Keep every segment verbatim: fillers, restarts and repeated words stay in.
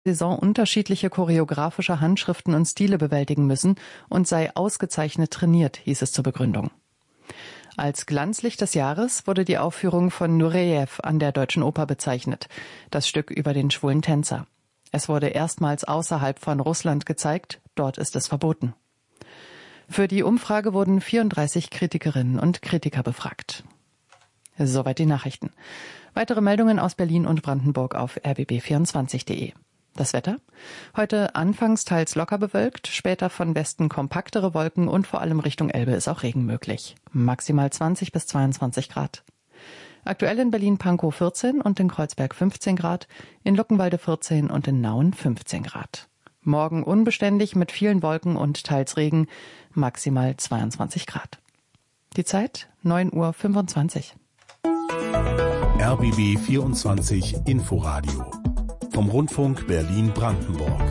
Saison unterschiedliche choreografische Handschriften und Stile bewältigen müssen und sei ausgezeichnet trainiert, hieß es zur Begründung. Als Glanzlicht des Jahres wurde die Aufführung von Nureyev an der Deutschen Oper bezeichnet, das Stück über den schwulen Tänzer. Es wurde erstmals außerhalb von Russland gezeigt, dort ist es verboten. Für die Umfrage wurden vierunddreißig Kritikerinnen und Kritiker befragt. Soweit die Nachrichten. Weitere Meldungen aus Berlin und Brandenburg auf r b b vierundzwanzig punkt de. Das Wetter? Heute anfangs teils locker bewölkt, später von Westen kompaktere Wolken und vor allem Richtung Elbe ist auch Regen möglich. Maximal zwanzig bis zweiundzwanzig Grad. Aktuell in Berlin-Pankow vierzehn und in Kreuzberg fünfzehn Grad, in Luckenwalde vierzehn und in Nauen fünfzehn Grad. Morgen unbeständig mit vielen Wolken und teils Regen, maximal zweiundzwanzig Grad. Die Zeit neun Uhr fünfundzwanzig. R B B vierundzwanzig Inforadio vom Rundfunk Berlin-Brandenburg.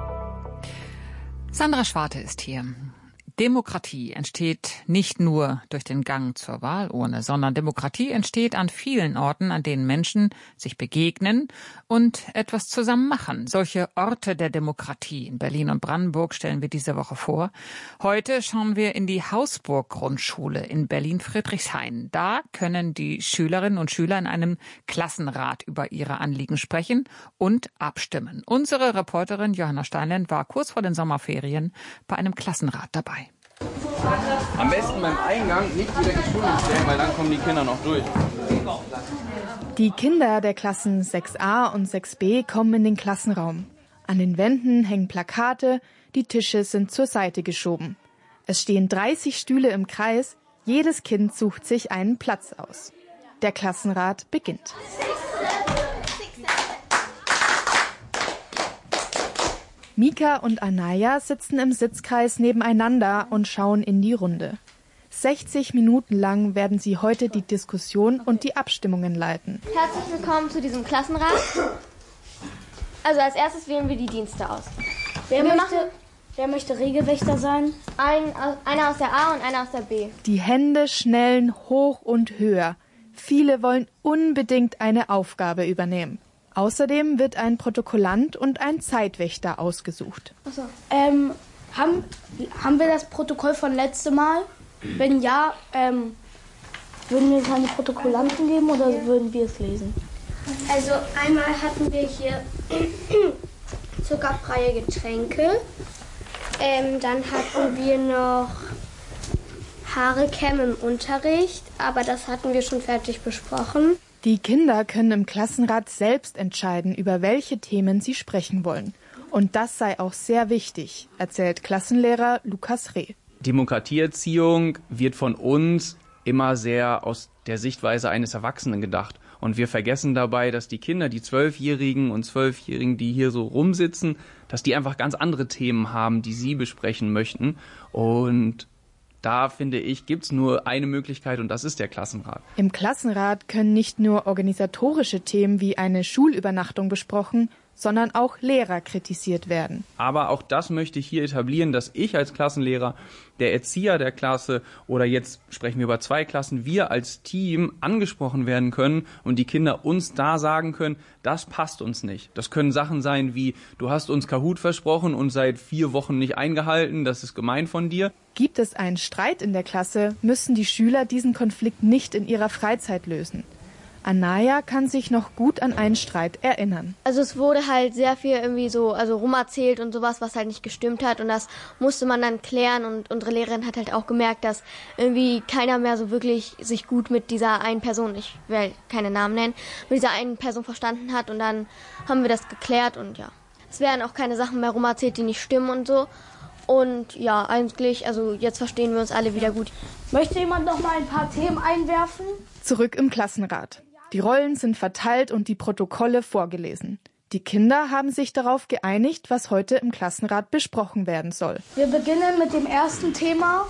Sandra Schwarte ist hier. Demokratie entsteht nicht nur durch den Gang zur Wahlurne, sondern Demokratie entsteht an vielen Orten, an denen Menschen sich begegnen und etwas zusammen machen. Solche Orte der Demokratie in Berlin und Brandenburg stellen wir diese Woche vor. Heute schauen wir in die Hausburg-Grundschule in Berlin-Friedrichshain. Da können die Schülerinnen und Schüler in einem Klassenrat über ihre Anliegen sprechen und abstimmen. Unsere Reporterin Johanna Steinlen war kurz vor den Sommerferien bei einem Klassenrat dabei. Am besten beim Eingang nicht wieder die Stühle stellen, weil dann kommen die Kinder noch durch. Die Kinder der Klassen sechs a und sechs b kommen in den Klassenraum. An den Wänden hängen Plakate, die Tische sind zur Seite geschoben. Es stehen dreißig Stühle im Kreis, jedes Kind sucht sich einen Platz aus. Der Klassenrat beginnt. Mika und Anaya sitzen im Sitzkreis nebeneinander und schauen in die Runde. sechzig Minuten lang werden sie heute die Diskussion und die Abstimmungen leiten. Herzlich willkommen zu diesem Klassenrat. Also als erstes wählen wir die Dienste aus. Wer, möchte, wer möchte Regelwächter sein? Ein, einer aus der A und einer aus der B. Die Hände schnellen hoch und höher. Viele wollen unbedingt eine Aufgabe übernehmen. Außerdem wird ein Protokollant und ein Zeitwächter ausgesucht. Ach so. ähm, haben, haben wir das Protokoll von letztem Mal? Wenn ja, ähm, würden wir keine Protokollanten geben oder würden wir es lesen? Also einmal hatten wir hier zuckerfreie Getränke. Ähm, dann hatten wir noch Haare kämmen im Unterricht, aber das hatten wir schon fertig besprochen. Die Kinder können im Klassenrat selbst entscheiden, über welche Themen sie sprechen wollen. Und das sei auch sehr wichtig, erzählt Klassenlehrer Lukas Reh. Demokratieerziehung wird von uns immer sehr aus der Sichtweise eines Erwachsenen gedacht. Und wir vergessen dabei, dass die Kinder, die Zwölfjährigen und Zwölfjährigen, die hier so rumsitzen, dass die einfach ganz andere Themen haben, die sie besprechen möchten. Und da, finde ich, gibt es nur eine Möglichkeit und das ist der Klassenrat. Im Klassenrat können nicht nur organisatorische Themen wie eine Schulübernachtung besprochen, sondern auch Lehrer kritisiert werden. Aber auch das möchte ich hier etablieren, dass ich als Klassenlehrer, der Erzieher der Klasse oder jetzt sprechen wir über zwei Klassen, wir als Team angesprochen werden können und die Kinder uns da sagen können, das passt uns nicht. Das können Sachen sein wie, du hast uns Kahoot versprochen und seit vier Wochen nicht eingehalten, das ist gemein von dir. Gibt es einen Streit in der Klasse, müssen die Schüler diesen Konflikt nicht in ihrer Freizeit lösen. Anaya kann sich noch gut an einen Streit erinnern. Also es wurde halt sehr viel irgendwie so, also rumerzählt und sowas, was halt nicht gestimmt hat und das musste man dann klären und unsere Lehrerin hat halt auch gemerkt, dass irgendwie keiner mehr so wirklich sich gut mit dieser einen Person, ich will keine Namen nennen, mit dieser einen Person verstanden hat und dann haben wir das geklärt und ja. Es werden auch keine Sachen mehr rumerzählt, die nicht stimmen und so. Und ja, eigentlich, also jetzt verstehen wir uns alle wieder gut. Möchte jemand noch mal ein paar Themen einwerfen? Zurück im Klassenrat. Die Rollen sind verteilt und die Protokolle vorgelesen. Die Kinder haben sich darauf geeinigt, was heute im Klassenrat besprochen werden soll. Wir beginnen mit dem ersten Thema.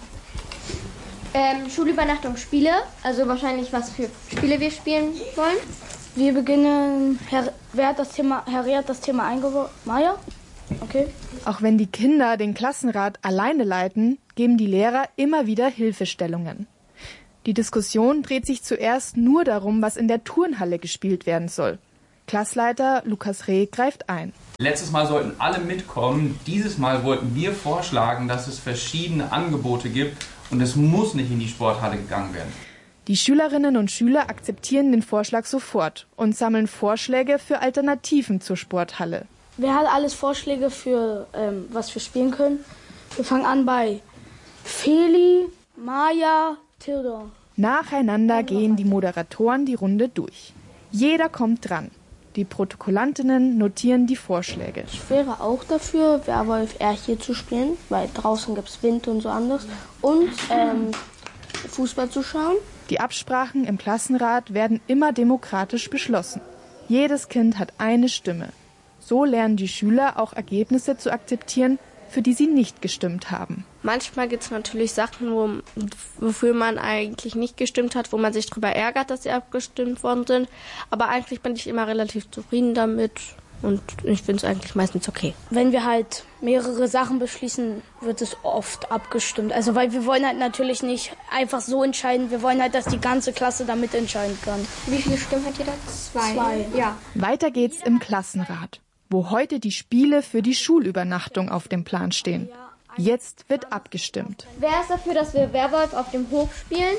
Ähm, Schulübernachtung, Spiele, also wahrscheinlich was für Spiele wir spielen wollen. Wir beginnen, Herr, wer hat das Thema, Herr Reh hat das Thema eingeworfen? Maja? Okay. Auch wenn die Kinder den Klassenrat alleine leiten, geben die Lehrer immer wieder Hilfestellungen. Die Diskussion dreht sich zuerst nur darum, was in der Turnhalle gespielt werden soll. Klassleiter Lukas Reh greift ein. Letztes Mal sollten alle mitkommen. Dieses Mal wollten wir vorschlagen, dass es verschiedene Angebote gibt und es muss nicht in die Sporthalle gegangen werden. Die Schülerinnen und Schüler akzeptieren den Vorschlag sofort und sammeln Vorschläge für Alternativen zur Sporthalle. Wer hat alles Vorschläge für, ähm, was wir spielen können? Wir fangen an bei Feli, Maja, Theodor. Nacheinander gehen die Moderatoren die Runde durch. Jeder kommt dran. Die Protokollantinnen notieren die Vorschläge. Ich wäre auch dafür, Werwolf eher hier zu spielen, weil draußen gibt es Wind und so anderes. Und ähm, Fußball zu schauen. Die Absprachen im Klassenrat werden immer demokratisch beschlossen. Jedes Kind hat eine Stimme. So lernen die Schüler auch Ergebnisse zu akzeptieren, für die sie nicht gestimmt haben. Manchmal gibt es natürlich Sachen, wo, wofür man eigentlich nicht gestimmt hat, wo man sich darüber ärgert, dass sie abgestimmt worden sind. Aber eigentlich bin ich immer relativ zufrieden damit und ich finde es eigentlich meistens okay. Wenn wir halt mehrere Sachen beschließen, wird es oft abgestimmt. Also weil wir wollen halt natürlich nicht einfach so entscheiden, wir wollen halt, dass die ganze Klasse damit entscheiden kann. Wie viele Stimmen hat jeder? Zwei. Zwei. Ja. Weiter geht's im Klassenrat, wo heute die Spiele für die Schulübernachtung auf dem Plan stehen. Jetzt wird abgestimmt. Wer ist dafür, dass wir Werwolf auf dem Hof spielen?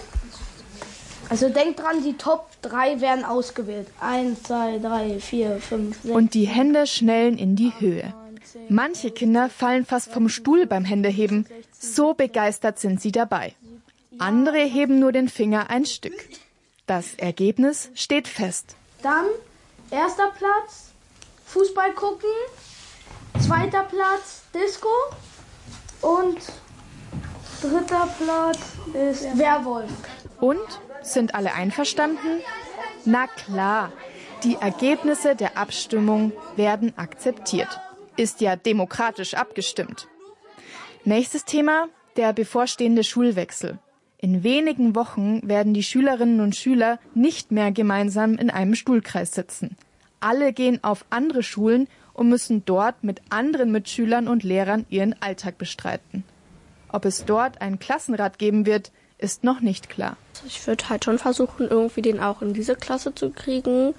Also denkt dran, die Top drei werden ausgewählt. Eins, zwei, drei, vier, fünf, sechs. Und die Hände schnellen in die Höhe. Manche Kinder fallen fast vom Stuhl beim Händeheben. So begeistert sind sie dabei. Andere heben nur den Finger ein Stück. Das Ergebnis steht fest. Dann erster Platz, Fußball gucken. Zweiter Platz, Disco. Und dritter Platz ist Werwolf. Und? Sind alle einverstanden? Na klar, die Ergebnisse der Abstimmung werden akzeptiert. Ist ja demokratisch abgestimmt. Nächstes Thema, der bevorstehende Schulwechsel. In wenigen Wochen werden die Schülerinnen und Schüler nicht mehr gemeinsam in einem Stuhlkreis sitzen. Alle gehen auf andere Schulen und müssen dort mit anderen Mitschülern und Lehrern ihren Alltag bestreiten. Ob es dort einen Klassenrat geben wird, ist noch nicht klar. Ich würde halt schon versuchen, irgendwie den auch in diese Klasse zu kriegen.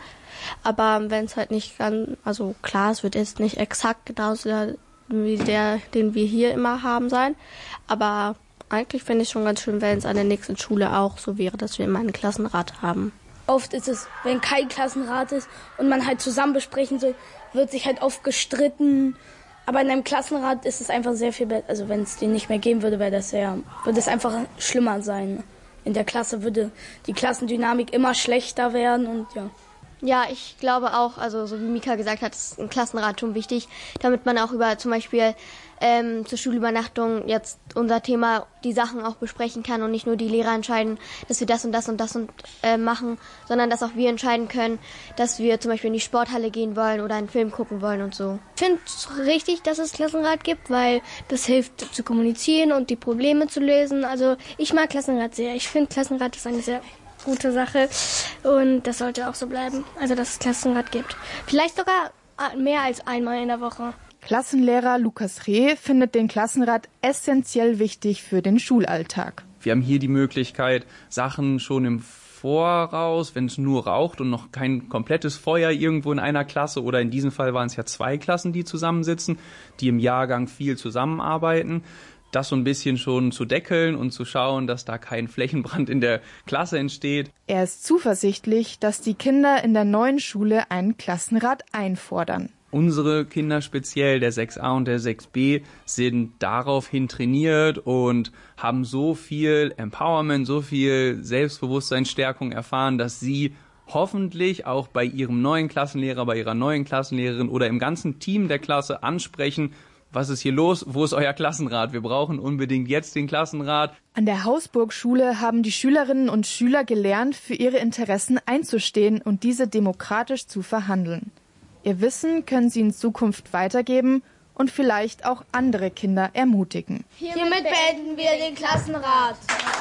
Aber wenn es halt nicht ganz, also klar, es wird jetzt nicht exakt genauso wie der, den wir hier immer haben sein. Aber eigentlich finde ich es schon ganz schön, wenn es an der nächsten Schule auch so wäre, dass wir immer einen Klassenrat haben. Oft ist es, wenn kein Klassenrat ist und man halt zusammen besprechen soll, wird sich halt oft gestritten. Aber in einem Klassenrat ist es einfach sehr viel besser. Also wenn es den nicht mehr geben würde, wäre das sehr, würde es einfach schlimmer sein. In der Klasse würde die Klassendynamik immer schlechter werden und ja. Ja, ich glaube auch, also so wie Mika gesagt hat, ist ein Klassenrat schon wichtig, damit man auch über zum Beispiel ähm, zur Schulübernachtung jetzt unser Thema, die Sachen auch besprechen kann und nicht nur die Lehrer entscheiden, dass wir das und das und das und äh, machen, sondern dass auch wir entscheiden können, dass wir zum Beispiel in die Sporthalle gehen wollen oder einen Film gucken wollen und so. Ich finde es richtig, dass es Klassenrat gibt, weil das hilft zu kommunizieren und die Probleme zu lösen. Also ich mag Klassenrat sehr. Ich finde Klassenrat ist eine sehr gute Sache und das sollte auch so bleiben, also dass es Klassenrat gibt. Vielleicht sogar mehr als einmal in der Woche. Klassenlehrer Lukas Reh findet den Klassenrat essentiell wichtig für den Schulalltag. Wir haben hier die Möglichkeit, Sachen schon im Voraus, wenn es nur raucht und noch kein komplettes Feuer irgendwo in einer Klasse, oder in diesem Fall waren es ja zwei Klassen, die zusammensitzen, die im Jahrgang viel zusammenarbeiten, das so ein bisschen schon zu deckeln und zu schauen, dass da kein Flächenbrand in der Klasse entsteht. Er ist zuversichtlich, dass die Kinder in der neuen Schule einen Klassenrat einfordern. Unsere Kinder speziell, der sechs a und der sechs b, sind daraufhin trainiert und haben so viel Empowerment, so viel Selbstbewusstseinsstärkung erfahren, dass sie hoffentlich auch bei ihrem neuen Klassenlehrer, bei ihrer neuen Klassenlehrerin oder im ganzen Team der Klasse ansprechen: Was ist hier los? Wo ist euer Klassenrat? Wir brauchen unbedingt jetzt den Klassenrat. An der Hausburg-Schule haben die Schülerinnen und Schüler gelernt, für ihre Interessen einzustehen und diese demokratisch zu verhandeln. Ihr Wissen können sie in Zukunft weitergeben und vielleicht auch andere Kinder ermutigen. Hiermit beenden wir den Klassenrat.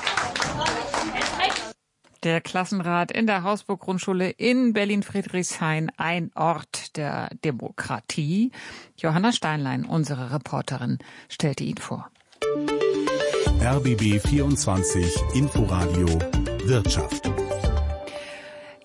Der Klassenrat in der Hausburg-Grundschule in Berlin-Friedrichshain, ein Ort der Demokratie. Johanna Steinlein, unsere Reporterin, stellte ihn vor. R B B vierundzwanzig Inforadio Wirtschaft.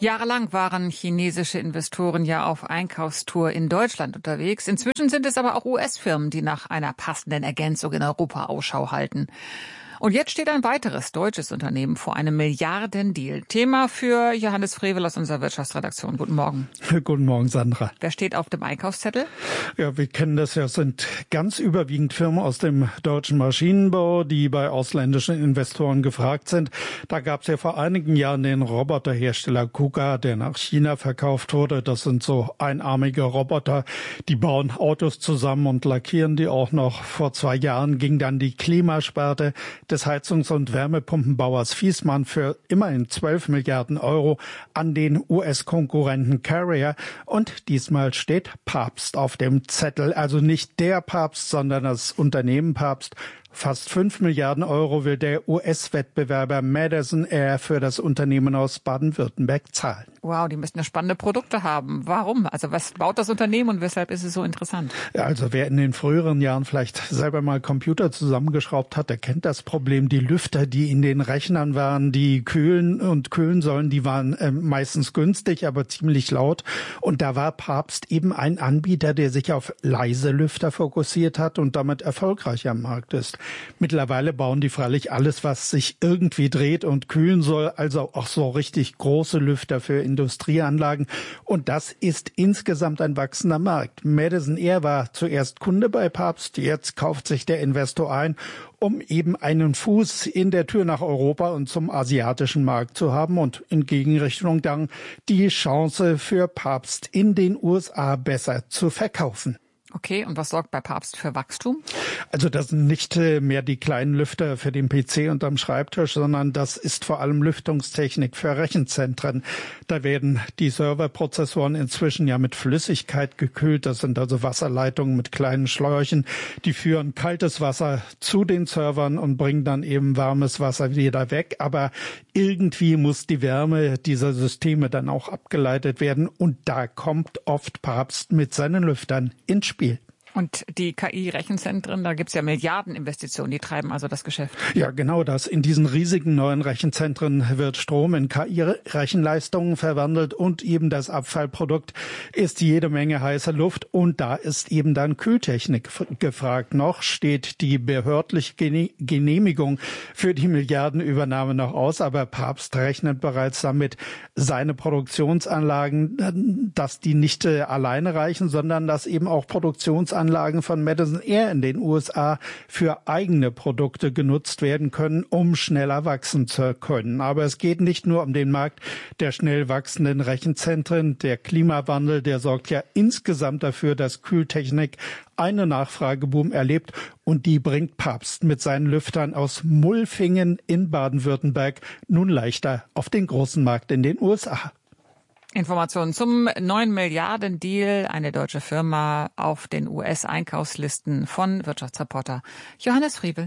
Jahrelang waren chinesische Investoren ja auf Einkaufstour in Deutschland unterwegs. Inzwischen sind es aber auch U S-Firmen, die nach einer passenden Ergänzung in Europa Ausschau halten. Und jetzt steht ein weiteres deutsches Unternehmen vor einem Milliardendeal. Thema für Johannes Frevel aus unserer Wirtschaftsredaktion. Guten Morgen. Guten Morgen, Sandra. Wer steht auf dem Einkaufszettel? Ja, wir kennen das ja, es sind ganz überwiegend Firmen aus dem deutschen Maschinenbau, die bei ausländischen Investoren gefragt sind. Da gab es ja vor einigen Jahren den Roboterhersteller KUKA, der nach China verkauft wurde. Das sind so einarmige Roboter, die bauen Autos zusammen und lackieren die auch noch. Vor zwei Jahren ging dann die Klimasparte des Heizungs- und Wärmepumpenbauers Viessmann für immerhin zwölf Milliarden Euro an den U S-Konkurrenten Carrier. Und diesmal steht Pabst auf dem Zettel. Also nicht der Pabst, sondern das Unternehmen Pabst. Fast fünf Milliarden Euro will der U S-Wettbewerber Madison Air für das Unternehmen aus Baden-Württemberg zahlen. Wow, die müssen ja spannende Produkte haben. Warum? Also was baut das Unternehmen und weshalb ist es so interessant? Ja, also wer in den früheren Jahren vielleicht selber mal Computer zusammengeschraubt hat, der kennt das Problem. Die Lüfter, die in den Rechnern waren, die kühlen und kühlen sollen, die waren äh, meistens günstig, aber ziemlich laut. Und da war Pabst eben ein Anbieter, der sich auf leise Lüfter fokussiert hat und damit erfolgreich am Markt ist. Mittlerweile bauen die freilich alles, was sich irgendwie dreht und kühlen soll, also auch so richtig große Lüfter für Industrieanlagen. Und das ist insgesamt ein wachsender Markt. Madison Air war zuerst Kunde bei Pabst, jetzt kauft sich der Investor ein, um eben einen Fuß in der Tür nach Europa und zum asiatischen Markt zu haben und in Gegenrichtung dann die Chance für Pabst in den U S A besser zu verkaufen. Okay, und was sorgt bei Pabst für Wachstum? Also das sind nicht mehr die kleinen Lüfter für den P C unterm Schreibtisch, sondern das ist vor allem Lüftungstechnik für Rechenzentren. Da werden die Serverprozessoren inzwischen ja mit Flüssigkeit gekühlt. Das sind also Wasserleitungen mit kleinen Schläuchen. Die führen kaltes Wasser zu den Servern und bringen dann eben warmes Wasser wieder weg. Aber irgendwie muss die Wärme dieser Systeme dann auch abgeleitet werden. Und da kommt oft Pabst mit seinen Lüftern ins Spiel. Und die K I-Rechenzentren, da gibt's ja Milliardeninvestitionen, die treiben also das Geschäft. Ja, genau das. In diesen riesigen neuen Rechenzentren wird Strom in K I-Rechenleistungen verwandelt und eben das Abfallprodukt ist jede Menge heiße Luft und da ist eben dann Kühltechnik gefragt. Noch steht die behördliche Genehmigung für die Milliardenübernahme noch aus, aber Pabst rechnet bereits damit, seine Produktionsanlagen, dass die nicht alleine reichen, sondern dass eben auch Produktionsanlagen Anlagen von Madison Air in den U S A für eigene Produkte genutzt werden können, um schneller wachsen zu können. Aber es geht nicht nur um den Markt der schnell wachsenden Rechenzentren. Der Klimawandel, der sorgt ja insgesamt dafür, dass Kühltechnik eine Nachfrageboom erlebt und die bringt Pabst mit seinen Lüftern aus Mulfingen in Baden-Württemberg nun leichter auf den großen Markt in den U S A. Informationen zum neun Milliarden Deal, eine deutsche Firma auf den U S-Einkaufslisten von Wirtschaftsreporter Johannes Frevel.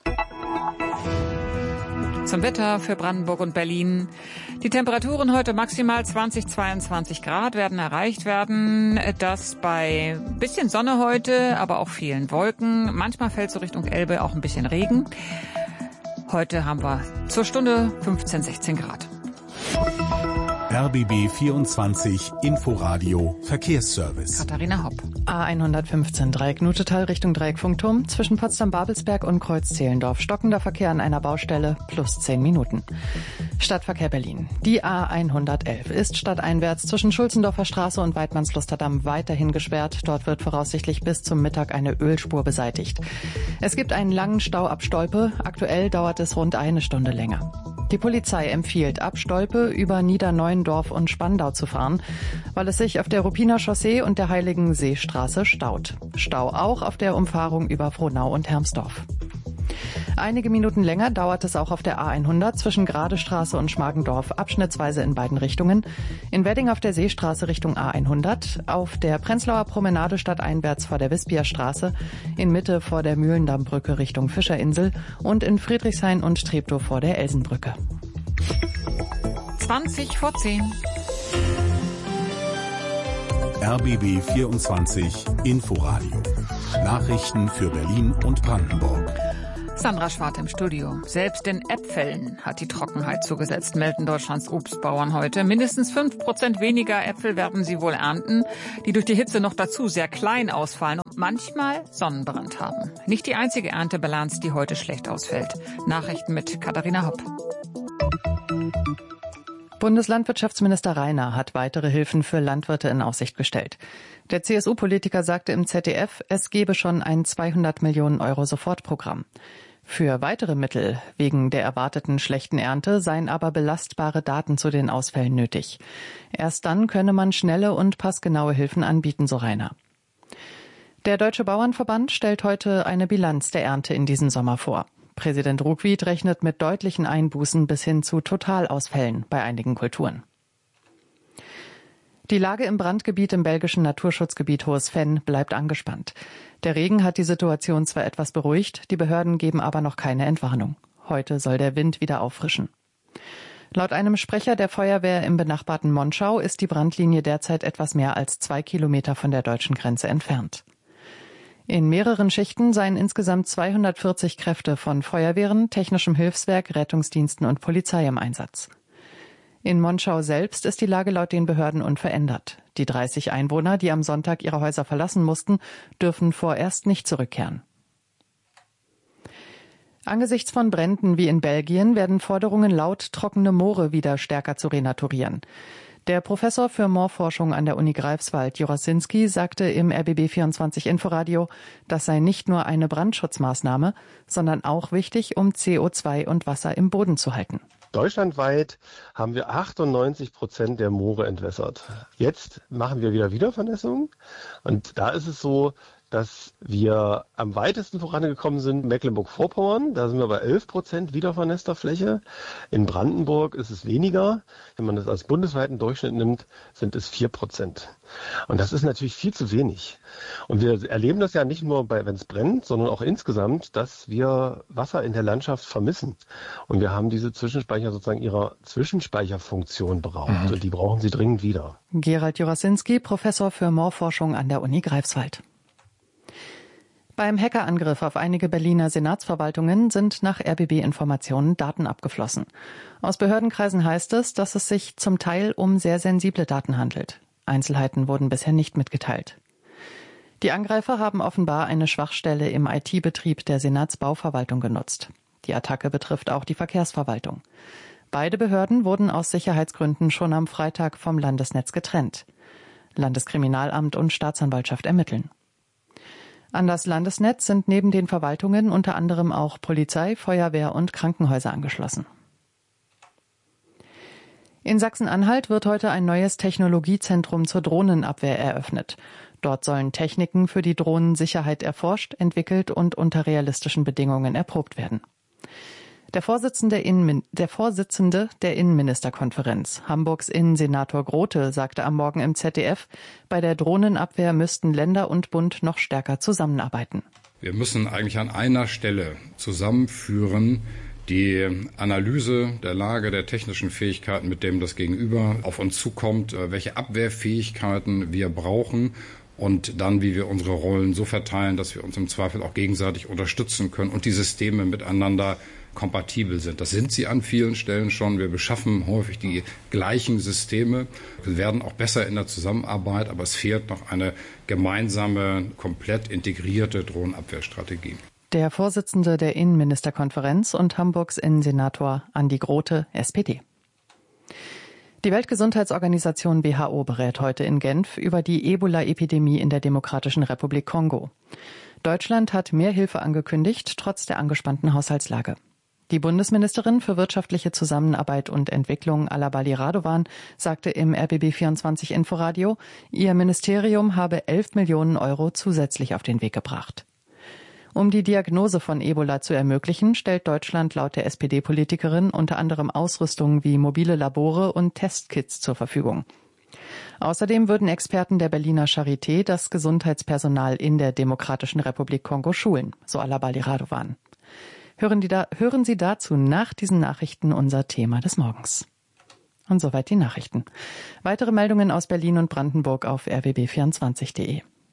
Zum Wetter für Brandenburg und Berlin. Die Temperaturen heute maximal zwanzig, zweiundzwanzig Grad werden erreicht werden. Das bei bisschen Sonne heute, aber auch vielen Wolken. Manchmal fällt so Richtung Elbe auch ein bisschen Regen. Heute haben wir zur Stunde fünfzehn, sechzehn Grad. R B B vierundzwanzig Inforadio Verkehrsservice. Katharina Hopp. A hundertfünfzehn Dreieck-Nutetal Richtung Dreieckfunkturm zwischen Potsdam-Babelsberg und Kreuz-Zehlendorf. Stockender Verkehr an einer Baustelle plus zehn Minuten. Stadtverkehr Berlin. Die A hundertelf ist stadteinwärts zwischen Schulzendorfer Straße und Weidmannslusterdamm weiterhin gesperrt. Dort wird voraussichtlich bis zum Mittag eine Ölspur beseitigt. Es gibt einen langen Stau ab Stolpe. Aktuell dauert es rund eine Stunde länger. Die Polizei empfiehlt, ab Stolpe über Niederneuendorf und Spandau zu fahren, weil es sich auf der Ruppiner Chaussee und der Heiligen Seestraße staut. Stau auch auf der Umfahrung über Frohnau und Hermsdorf. Einige Minuten länger dauert es auch auf der A hundert zwischen Gradestraße und Schmargendorf, abschnittsweise in beiden Richtungen. In Wedding auf der Seestraße Richtung A hundert, auf der Prenzlauer Promenade stadteinwärts vor der Wispia Straße, in Mitte vor der Mühlendammbrücke Richtung Fischerinsel und in Friedrichshain und Treptow vor der Elsenbrücke. zwanzig vor zehn. R B B vierundzwanzig Inforadio. Nachrichten für Berlin und Brandenburg. Sandra Schwarte im Studio. Selbst den Äpfeln hat die Trockenheit zugesetzt, melden Deutschlands Obstbauern heute. Mindestens fünf Prozent weniger Äpfel werden sie wohl ernten, die durch die Hitze noch dazu sehr klein ausfallen und manchmal Sonnenbrand haben. Nicht die einzige Erntebilanz, die heute schlecht ausfällt. Nachrichten mit Katharina Hopp. Bundeslandwirtschaftsminister Rainer hat weitere Hilfen für Landwirte in Aussicht gestellt. Der C S U-Politiker sagte im Z D F, es gebe schon ein zweihundert Millionen Euro Sofortprogramm. Für weitere Mittel wegen der erwarteten schlechten Ernte seien aber belastbare Daten zu den Ausfällen nötig. Erst dann könne man schnelle und passgenaue Hilfen anbieten, so Rainer. Der Deutsche Bauernverband stellt heute eine Bilanz der Ernte in diesem Sommer vor. Präsident Ruckwied rechnet mit deutlichen Einbußen bis hin zu Totalausfällen bei einigen Kulturen. Die Lage im Brandgebiet im belgischen Naturschutzgebiet Hohes Venn bleibt angespannt. Der Regen hat die Situation zwar etwas beruhigt, die Behörden geben aber noch keine Entwarnung. Heute soll der Wind wieder auffrischen. Laut einem Sprecher der Feuerwehr im benachbarten Monschau ist die Brandlinie derzeit etwas mehr als zwei Kilometer von der deutschen Grenze entfernt. In mehreren Schichten seien insgesamt zweihundertvierzig Kräfte von Feuerwehren, technischem Hilfswerk, Rettungsdiensten und Polizei im Einsatz. In Monschau selbst ist die Lage laut den Behörden unverändert. Die dreißig Einwohner, die am Sonntag ihre Häuser verlassen mussten, dürfen vorerst nicht zurückkehren. Angesichts von Bränden wie in Belgien werden Forderungen laut, trockene Moore wieder stärker zu renaturieren. Der Professor für Moorforschung an der Uni Greifswald, Jurasinski, sagte im R B B vierundzwanzig Inforadio, das sei nicht nur eine Brandschutzmaßnahme, sondern auch wichtig, um C O zwei und Wasser im Boden zu halten. Deutschlandweit haben wir achtundneunzig Prozent der Moore entwässert. Jetzt machen wir wieder Wiedervernässung und da ist es so, dass wir am weitesten vorangekommen sind, Mecklenburg-Vorpommern, da sind wir bei elf Prozent wiedervernässter Fläche. In Brandenburg ist es weniger. Wenn man das als bundesweiten Durchschnitt nimmt, sind es vier Prozent. Und das ist natürlich viel zu wenig. Und wir erleben das ja nicht nur, wenn es brennt, sondern auch insgesamt, dass wir Wasser in der Landschaft vermissen. Und wir haben diese Zwischenspeicher sozusagen ihrer Zwischenspeicherfunktion beraubt. Mhm. Und die brauchen sie dringend wieder. Gerald Jurasinski, Professor für Moorforschung an der Uni Greifswald. Beim Hackerangriff auf einige Berliner Senatsverwaltungen sind nach R B B-Informationen Daten abgeflossen. Aus Behördenkreisen heißt es, dass es sich zum Teil um sehr sensible Daten handelt. Einzelheiten wurden bisher nicht mitgeteilt. Die Angreifer haben offenbar eine Schwachstelle im I T-Betrieb der Senatsbauverwaltung genutzt. Die Attacke betrifft auch die Verkehrsverwaltung. Beide Behörden wurden aus Sicherheitsgründen schon am Freitag vom Landesnetz getrennt. Landeskriminalamt und Staatsanwaltschaft ermitteln. An das Landesnetz sind neben den Verwaltungen unter anderem auch Polizei, Feuerwehr und Krankenhäuser angeschlossen. In Sachsen-Anhalt wird heute ein neues Technologiezentrum zur Drohnenabwehr eröffnet. Dort sollen Techniken für die Drohnensicherheit erforscht, entwickelt und unter realistischen Bedingungen erprobt werden. Der Vorsitzende, Innenmin- der Vorsitzende der Innenministerkonferenz, Hamburgs Innensenator Grote, sagte am Morgen im Z D F, bei der Drohnenabwehr müssten Länder und Bund noch stärker zusammenarbeiten. Wir müssen eigentlich an einer Stelle zusammenführen, die Analyse der Lage der technischen Fähigkeiten, mit dem das Gegenüber auf uns zukommt, welche Abwehrfähigkeiten wir brauchen und dann, wie wir unsere Rollen so verteilen, dass wir uns im Zweifel auch gegenseitig unterstützen können und die Systeme miteinander kompatibel sind. Das sind sie an vielen Stellen schon. Wir beschaffen häufig die gleichen Systeme. Wir werden auch besser in der Zusammenarbeit, aber es fehlt noch eine gemeinsame, komplett integrierte Drohnenabwehrstrategie. Der Vorsitzende der Innenministerkonferenz und Hamburgs Innensenator Andi Grote, S P D. Die Weltgesundheitsorganisation W H O berät heute in Genf über die Ebola-Epidemie in der Demokratischen Republik Kongo. Deutschland hat mehr Hilfe angekündigt, trotz der angespannten Haushaltslage. Die Bundesministerin für wirtschaftliche Zusammenarbeit und Entwicklung Alabali Radovan sagte im R B B vierundzwanzig Inforadio, ihr Ministerium habe elf Millionen Euro zusätzlich auf den Weg gebracht. Um die Diagnose von Ebola zu ermöglichen, stellt Deutschland laut der S P D-Politikerin unter anderem Ausrüstung wie mobile Labore und Testkits zur Verfügung. Außerdem würden Experten der Berliner Charité das Gesundheitspersonal in der Demokratischen Republik Kongo schulen, so Alabali Radovan. Hören, die da, hören Sie dazu nach diesen Nachrichten unser Thema des Morgens. Und soweit die Nachrichten. Weitere Meldungen aus Berlin und Brandenburg auf r b b vierundzwanzig punkt de.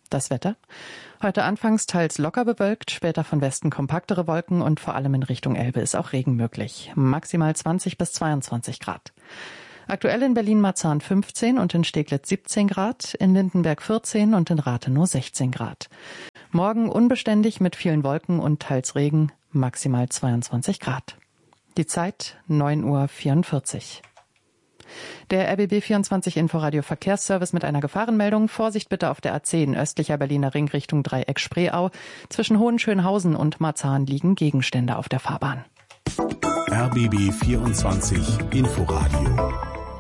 Das Wetter? Heute anfangs teils locker bewölkt, später von Westen kompaktere Wolken und vor allem in Richtung Elbe ist auch Regen möglich. Maximal zwanzig bis zweiundzwanzig Grad. Aktuell in Berlin-Marzahn fünfzehn und in Steglitz siebzehn Grad, in Lindenberg vierzehn und in Rathenow sechzehn Grad. Morgen unbeständig mit vielen Wolken und teils Regen, maximal zweiundzwanzig Grad. Die Zeit neun Uhr vierundvierzig. Der R B B vierundzwanzig Inforadio Verkehrsservice mit einer Gefahrenmeldung. Vorsicht bitte auf der A zehn östlicher Berliner Ring Richtung Dreieck Spreeau. Zwischen Hohenschönhausen und Marzahn liegen Gegenstände auf der Fahrbahn. R B B vierundzwanzig Inforadio.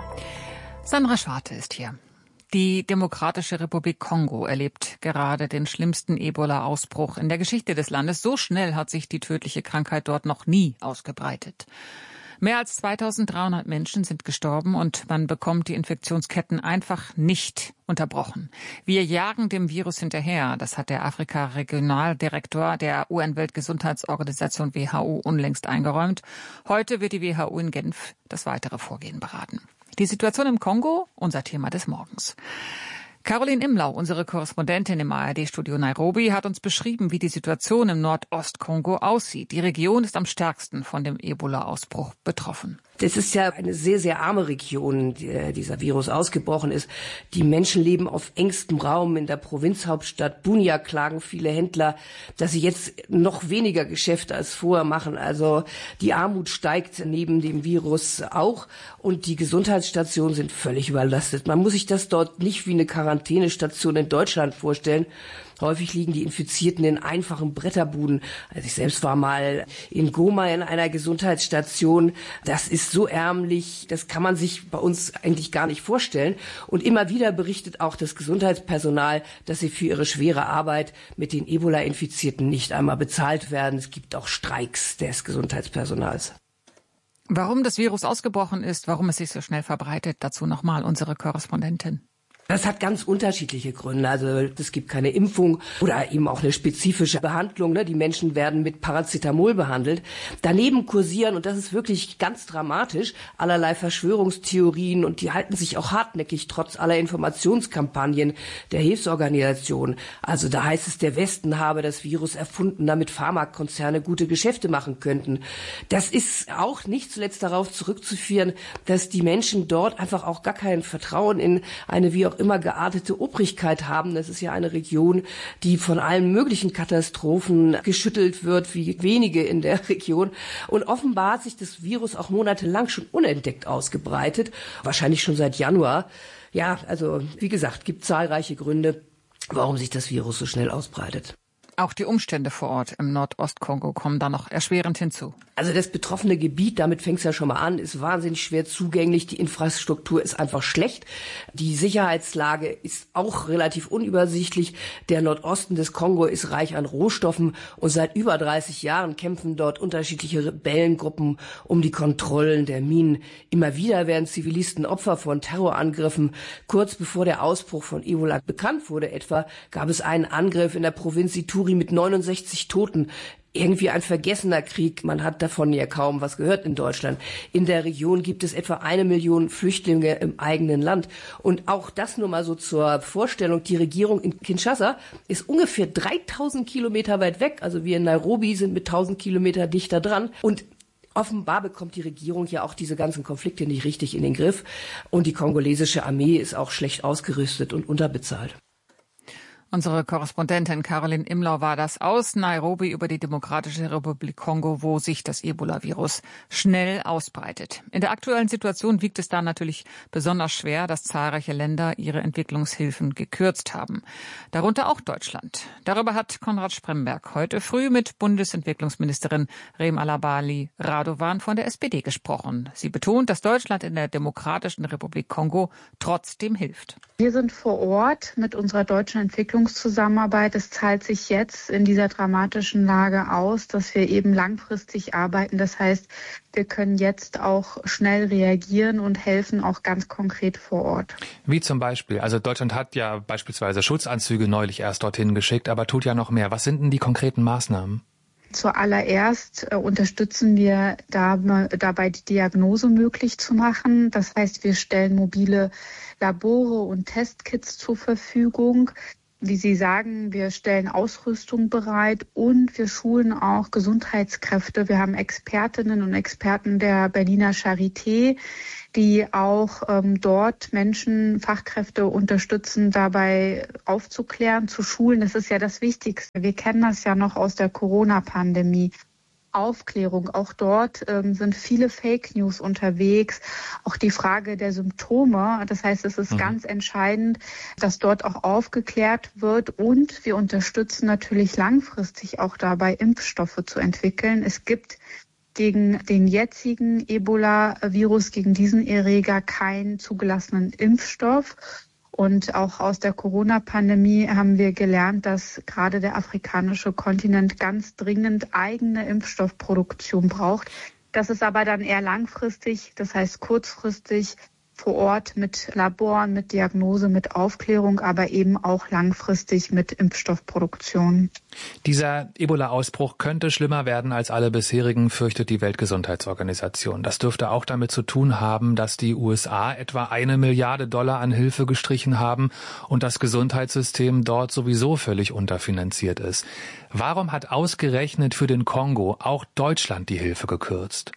Sandra Schwarte ist hier. Die Demokratische Republik Kongo erlebt gerade den schlimmsten Ebola-Ausbruch in der Geschichte des Landes. So schnell hat sich die tödliche Krankheit dort noch nie ausgebreitet. Mehr als zweitausenddreihundert Menschen sind gestorben und man bekommt die Infektionsketten einfach nicht unterbrochen. Wir jagen dem Virus hinterher, das hat der Afrika-Regionaldirektor der U N-Weltgesundheitsorganisation W H O unlängst eingeräumt. Heute wird die W H O in Genf das weitere Vorgehen beraten. Die Situation im Kongo, unser Thema des Morgens. Caroline Imlau, unsere Korrespondentin im A R D-Studio Nairobi, hat uns beschrieben, wie die Situation im Nordostkongo aussieht. Die Region ist am stärksten von dem Ebola-Ausbruch betroffen. Das ist ja eine sehr, sehr arme Region, die dieser Virus ausgebrochen ist. Die Menschen leben auf engstem Raum. In der Provinzhauptstadt Bunia klagen viele Händler, dass sie jetzt noch weniger Geschäfte als vorher machen. Also die Armut steigt neben dem Virus auch und die Gesundheitsstationen sind völlig überlastet. Man muss sich das dort nicht wie eine Quarantänestation in Deutschland vorstellen. Häufig liegen die Infizierten in einfachen Bretterbuden. Also ich selbst war mal in Goma in einer Gesundheitsstation. Das ist so ärmlich, das kann man sich bei uns eigentlich gar nicht vorstellen. Und immer wieder berichtet auch das Gesundheitspersonal, dass sie für ihre schwere Arbeit mit den Ebola-Infizierten nicht einmal bezahlt werden. Es gibt auch Streiks des Gesundheitspersonals. Warum das Virus ausgebrochen ist, warum es sich so schnell verbreitet, dazu nochmal unsere Korrespondentin. Das hat ganz unterschiedliche Gründe. Also es gibt keine Impfung oder eben auch eine spezifische Behandlung. Ne? Die Menschen werden mit Paracetamol behandelt. Daneben kursieren, und das ist wirklich ganz dramatisch, allerlei Verschwörungstheorien und die halten sich auch hartnäckig trotz aller Informationskampagnen der Hilfsorganisation. Also da heißt es, der Westen habe das Virus erfunden, damit Pharmakonzerne gute Geschäfte machen könnten. Das ist auch nicht zuletzt darauf zurückzuführen, dass die Menschen dort einfach auch gar kein Vertrauen in eine wie auch immer geartete Obrigkeit haben. Das ist ja eine Region, die von allen möglichen Katastrophen geschüttelt wird, wie wenige in der Region. Und offenbar hat sich das Virus auch monatelang schon unentdeckt ausgebreitet, wahrscheinlich schon seit Januar. Ja, also wie gesagt, gibt zahlreiche Gründe, warum sich das Virus so schnell ausbreitet. Auch die Umstände vor Ort im Nordostkongo kommen da noch erschwerend hinzu. Also das betroffene Gebiet, damit fängt es ja schon mal an, ist wahnsinnig schwer zugänglich. Die Infrastruktur ist einfach schlecht. Die Sicherheitslage ist auch relativ unübersichtlich. Der Nordosten des Kongo ist reich an Rohstoffen und seit über dreißig Jahren kämpfen dort unterschiedliche Rebellengruppen um die Kontrollen der Minen. Immer wieder werden Zivilisten Opfer von Terrorangriffen. Kurz bevor der Ausbruch von Ebola bekannt wurde etwa, gab es einen Angriff in der Provinz Ituri mit neunundsechzig Toten. Irgendwie ein vergessener Krieg. Man hat davon ja kaum was gehört in Deutschland. In der Region gibt es etwa eine Million Flüchtlinge im eigenen Land. Und auch das nur mal so zur Vorstellung. Die Regierung in Kinshasa ist ungefähr dreitausend Kilometer weit weg. Also wir in Nairobi sind mit tausend Kilometer dichter dran. Und offenbar bekommt die Regierung ja auch diese ganzen Konflikte nicht richtig in den Griff. Und die kongolesische Armee ist auch schlecht ausgerüstet und unterbezahlt. Unsere Korrespondentin Caroline Imlau war das aus Nairobi über die Demokratische Republik Kongo, wo sich das Ebola-Virus schnell ausbreitet. In der aktuellen Situation wiegt es da natürlich besonders schwer, dass zahlreiche Länder ihre Entwicklungshilfen gekürzt haben. Darunter auch Deutschland. Darüber hat Konrad Spremberg heute früh mit Bundesentwicklungsministerin Rem Alabali Radovan von der S P D gesprochen. Sie betont, dass Deutschland in der Demokratischen Republik Kongo trotzdem hilft. Wir sind vor Ort mit unserer deutschen Entwicklungszusammenarbeit. Es zahlt sich jetzt in dieser dramatischen Lage aus, dass wir eben langfristig arbeiten. Das heißt, wir können jetzt auch schnell reagieren und helfen auch ganz konkret vor Ort. Wie zum Beispiel? Also Deutschland hat ja beispielsweise Schutzanzüge neulich erst dorthin geschickt, aber tut ja noch mehr. Was sind denn die konkreten Maßnahmen? Zuallererst äh, unterstützen wir da, dabei, die Diagnose möglich zu machen. Das heißt, wir stellen mobile Labore und Testkits zur Verfügung. Wie Sie sagen, wir stellen Ausrüstung bereit und wir schulen auch Gesundheitskräfte. Wir haben Expertinnen und Experten der Berliner Charité, die auch ähm, dort Menschen, Fachkräfte unterstützen, dabei aufzuklären, zu schulen. Das ist ja das Wichtigste. Wir kennen das ja noch aus der Corona-Pandemie. Aufklärung. Auch dort ähm, sind viele Fake News unterwegs. Auch die Frage der Symptome. Das heißt, es ist mhm. ganz entscheidend, dass dort auch aufgeklärt wird. Und wir unterstützen natürlich langfristig auch dabei, Impfstoffe zu entwickeln. Es gibt gegen den jetzigen Ebola-Virus, gegen diesen Erreger keinen zugelassenen Impfstoff. Und auch aus der Corona-Pandemie haben wir gelernt, dass gerade der afrikanische Kontinent ganz dringend eigene Impfstoffproduktion braucht. Das ist aber dann eher langfristig, das heißt kurzfristig vor Ort mit Laboren, mit Diagnose, mit Aufklärung, aber eben auch langfristig mit Impfstoffproduktion. Dieser Ebola-Ausbruch könnte schlimmer werden als alle bisherigen, fürchtet die Weltgesundheitsorganisation. Das dürfte auch damit zu tun haben, dass die U S A etwa eine Milliarde Dollar an Hilfe gestrichen haben und das Gesundheitssystem dort sowieso völlig unterfinanziert ist. Warum hat ausgerechnet für den Kongo auch Deutschland die Hilfe gekürzt?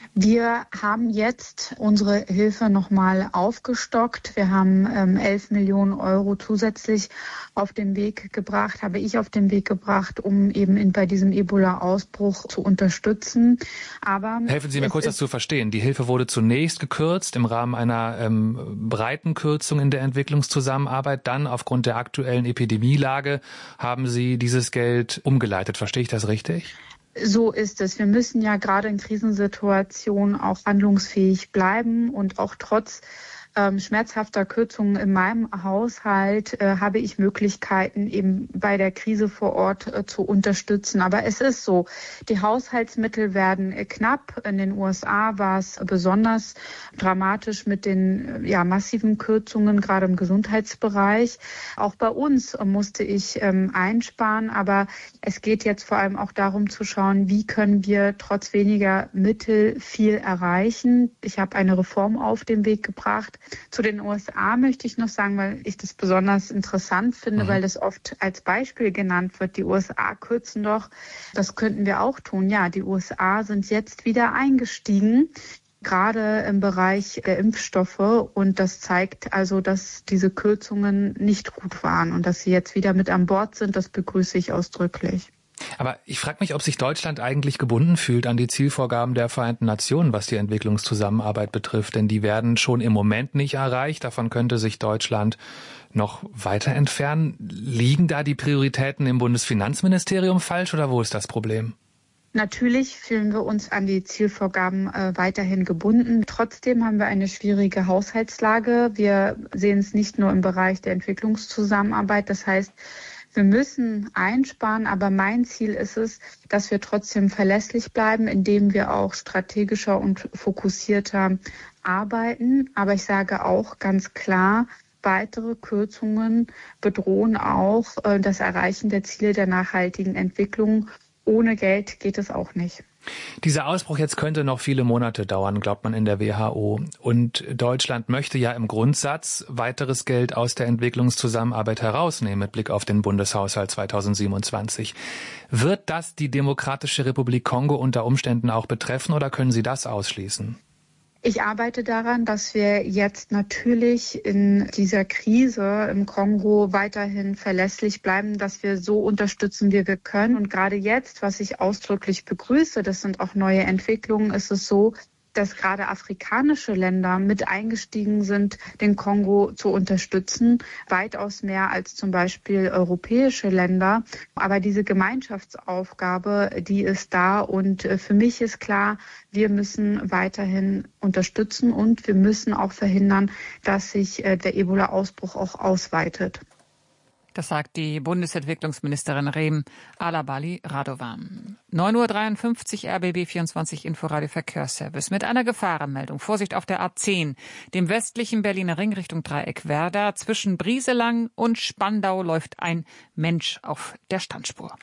Wir haben jetzt unsere Hilfe nochmal aufgestockt. Wir haben ähm, elf Millionen Euro zusätzlich auf den Weg gebracht, habe ich auf den Weg gebracht, um eben in, bei diesem Ebola-Ausbruch zu unterstützen. Aber helfen Sie mir kurz, das zu verstehen. Die Hilfe wurde zunächst gekürzt im Rahmen einer ähm, breiten Kürzung in der Entwicklungszusammenarbeit. Dann aufgrund der aktuellen Epidemielage haben Sie dieses Geld umgeleitet. Verstehe ich das richtig? So ist es. Wir müssen ja gerade in Krisensituationen auch handlungsfähig bleiben und auch trotz ähm, schmerzhafter Kürzungen in meinem Haushalt äh, habe ich Möglichkeiten, eben bei der Krise vor Ort äh, zu unterstützen. Aber es ist so, die Haushaltsmittel werden äh, knapp. In den U S A war es besonders dramatisch mit den äh, ja, massiven Kürzungen, gerade im Gesundheitsbereich. Auch bei uns äh, musste ich ähm, einsparen, aber es geht jetzt vor allem auch darum zu schauen, wie können wir trotz weniger Mittel viel erreichen. Ich habe eine Reform auf den Weg gebracht. Zu den U S A möchte ich noch sagen, weil ich das besonders interessant finde, mhm. weil das oft als Beispiel genannt wird. Die U S A kürzen doch. Das könnten wir auch tun. Ja, die U S A sind jetzt wieder eingestiegen, gerade im Bereich der Impfstoffe. Und das zeigt also, dass diese Kürzungen nicht gut waren und dass sie jetzt wieder mit an Bord sind. Das begrüße ich ausdrücklich. Aber ich frage mich, ob sich Deutschland eigentlich gebunden fühlt an die Zielvorgaben der Vereinten Nationen, was die Entwicklungszusammenarbeit betrifft. Denn die werden schon im Moment nicht erreicht. Davon könnte sich Deutschland noch weiter entfernen. Liegen da die Prioritäten im Bundesfinanzministerium falsch oder wo ist das Problem? Natürlich fühlen wir uns an die Zielvorgaben äh, weiterhin gebunden. Trotzdem haben wir eine schwierige Haushaltslage. Wir sehen es nicht nur im Bereich der Entwicklungszusammenarbeit. Das heißt, wir müssen einsparen, aber mein Ziel ist es, dass wir trotzdem verlässlich bleiben, indem wir auch strategischer und fokussierter arbeiten. Aber ich sage auch ganz klar, weitere Kürzungen bedrohen auch äh, das Erreichen der Ziele der nachhaltigen Entwicklung. Ohne Geld geht es auch nicht. Dieser Ausbruch jetzt könnte noch viele Monate dauern, glaubt man in der W H O. Und Deutschland möchte ja im Grundsatz weiteres Geld aus der Entwicklungszusammenarbeit herausnehmen mit Blick auf den Bundeshaushalt zweitausendsiebenundzwanzig. Wird das die Demokratische Republik Kongo unter Umständen auch betreffen oder können Sie das ausschließen? Ich arbeite daran, dass wir jetzt natürlich in dieser Krise im Kongo weiterhin verlässlich bleiben, dass wir so unterstützen, wie wir können. Und gerade jetzt, was ich ausdrücklich begrüße, das sind auch neue Entwicklungen, ist es so, dass gerade afrikanische Länder mit eingestiegen sind, den Kongo zu unterstützen, weitaus mehr als zum Beispiel europäische Länder. Aber diese Gemeinschaftsaufgabe, die ist da und für mich ist klar, wir müssen weiterhin unterstützen und wir müssen auch verhindern, dass sich der Ebola-Ausbruch auch ausweitet. Das sagt die Bundesentwicklungsministerin Rem Alabali Radovan. neun Uhr dreiundfünfzig, R B B vierundzwanzig Inforadio Verkehrsservice mit einer Gefahrenmeldung. Vorsicht auf der A zehn, dem westlichen Berliner Ring Richtung Dreieck Werder. Zwischen Brieselang und Spandau läuft ein Mensch auf der Standspur.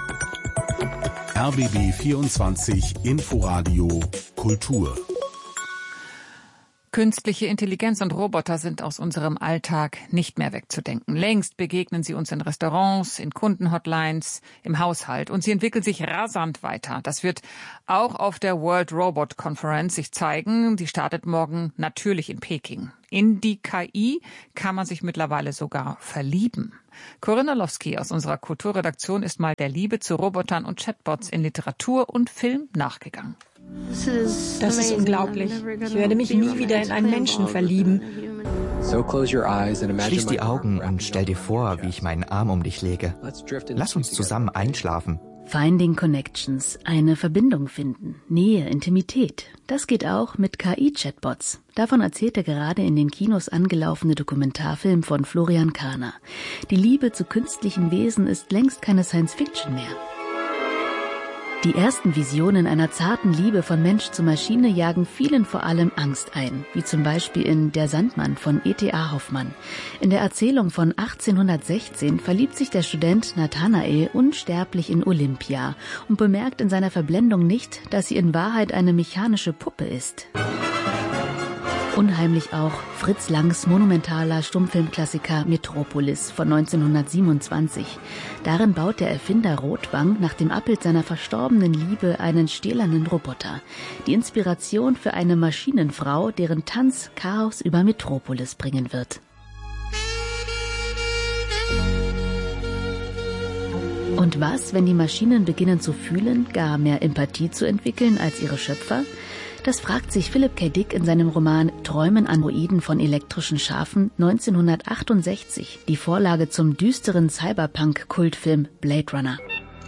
R B B vierundzwanzig Inforadio Kultur. Künstliche Intelligenz und Roboter sind aus unserem Alltag nicht mehr wegzudenken. Längst begegnen sie uns in Restaurants, in Kundenhotlines, im Haushalt. Und sie entwickeln sich rasant weiter. Das wird auch auf der World Robot Conference sich zeigen. Die startet morgen natürlich in Peking. In die K I kann man sich mittlerweile sogar verlieben. Corinna Lowski aus unserer Kulturredaktion ist mal der Liebe zu Robotern und Chatbots in Literatur und Film nachgegangen. Das ist unglaublich. Ich werde mich nie wieder in einen Menschen verlieben. Schließ die Augen und stell dir vor, wie ich meinen Arm um dich lege. Lass uns zusammen einschlafen. Finding Connections, eine Verbindung finden, Nähe, Intimität. Das geht auch mit K I-Chatbots. Davon erzählt der gerade in den Kinos angelaufene Dokumentarfilm von Florian Karner. Die Liebe zu künstlichen Wesen ist längst keine Science-Fiction mehr. Die ersten Visionen einer zarten Liebe von Mensch zu Maschine jagen vielen vor allem Angst ein, wie zum Beispiel in Der Sandmann von E T A Hoffmann. In der Erzählung von achtzehnhundertsechzehn verliebt sich der Student Nathanael unsterblich in Olympia und bemerkt in seiner Verblendung nicht, dass sie in Wahrheit eine mechanische Puppe ist. Unheimlich auch Fritz Langs monumentaler Stummfilmklassiker Metropolis von neunzehnhundertsiebenundzwanzig. Darin baut der Erfinder Rotwang nach dem Abbild seiner verstorbenen Liebe einen stählernen Roboter. Die Inspiration für eine Maschinenfrau, deren Tanz Chaos über Metropolis bringen wird. Und was, wenn die Maschinen beginnen zu fühlen, gar mehr Empathie zu entwickeln als ihre Schöpfer? Das fragt sich Philip K. Dick in seinem Roman Träumen Androiden von elektrischen Schafen neunzehnhundertachtundsechzig, die Vorlage zum düsteren Cyberpunk-Kultfilm Blade Runner.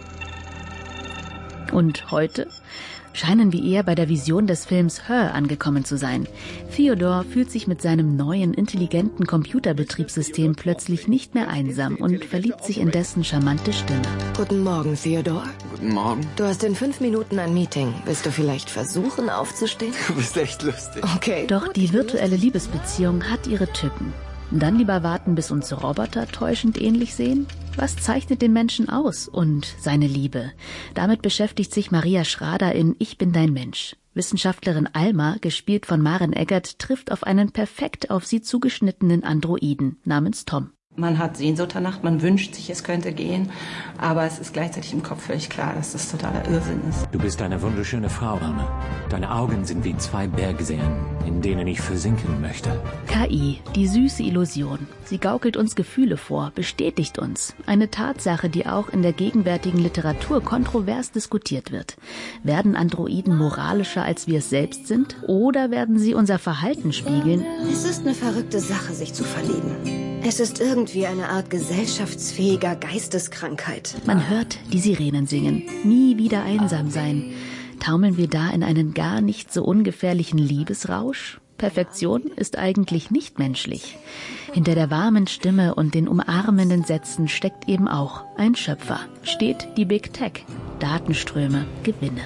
Und heute scheinen wir eher bei der Vision des Films Her angekommen zu sein. Theodore fühlt sich mit seinem neuen, intelligenten Computerbetriebssystem plötzlich nicht mehr einsam und verliebt sich in dessen charmante Stimme. Guten Morgen, Theodore. Guten Morgen. Du hast in fünf Minuten ein Meeting. Willst du vielleicht versuchen, aufzustehen? Du bist echt lustig. Okay. Doch die virtuelle Liebesbeziehung hat ihre Tücken. Dann lieber warten, bis uns Roboter täuschend ähnlich sehen? Was zeichnet den Menschen aus und seine Liebe? Damit beschäftigt sich Maria Schrader in Ich bin dein Mensch. Wissenschaftlerin Alma, gespielt von Maren Eggert, trifft auf einen perfekt auf sie zugeschnittenen Androiden namens Tom. Man hat Sehnsucht danach, man wünscht sich, es könnte gehen, aber es ist gleichzeitig im Kopf völlig klar, dass das totaler Irrsinn ist. Du bist eine wunderschöne Frau, Alma. Deine Augen sind wie zwei Bergseen, in denen ich versinken möchte. K I, die süße Illusion. Sie gaukelt uns Gefühle vor, bestätigt uns. Eine Tatsache, die auch in der gegenwärtigen Literatur kontrovers diskutiert wird. Werden Androiden moralischer, als wir es selbst sind? Oder werden sie unser Verhalten spiegeln? Es ist eine verrückte Sache, sich zu verlieben. Es ist irgendwie eine Art gesellschaftsfähiger Geisteskrankheit. Man hört die Sirenen singen. Nie wieder einsam sein. Taumeln wir da in einen gar nicht so ungefährlichen Liebesrausch? Perfektion ist eigentlich nicht menschlich. Hinter der warmen Stimme und den umarmenden Sätzen steckt eben auch ein Schöpfer. Steht die Big Tech. Datenströme, Gewinne.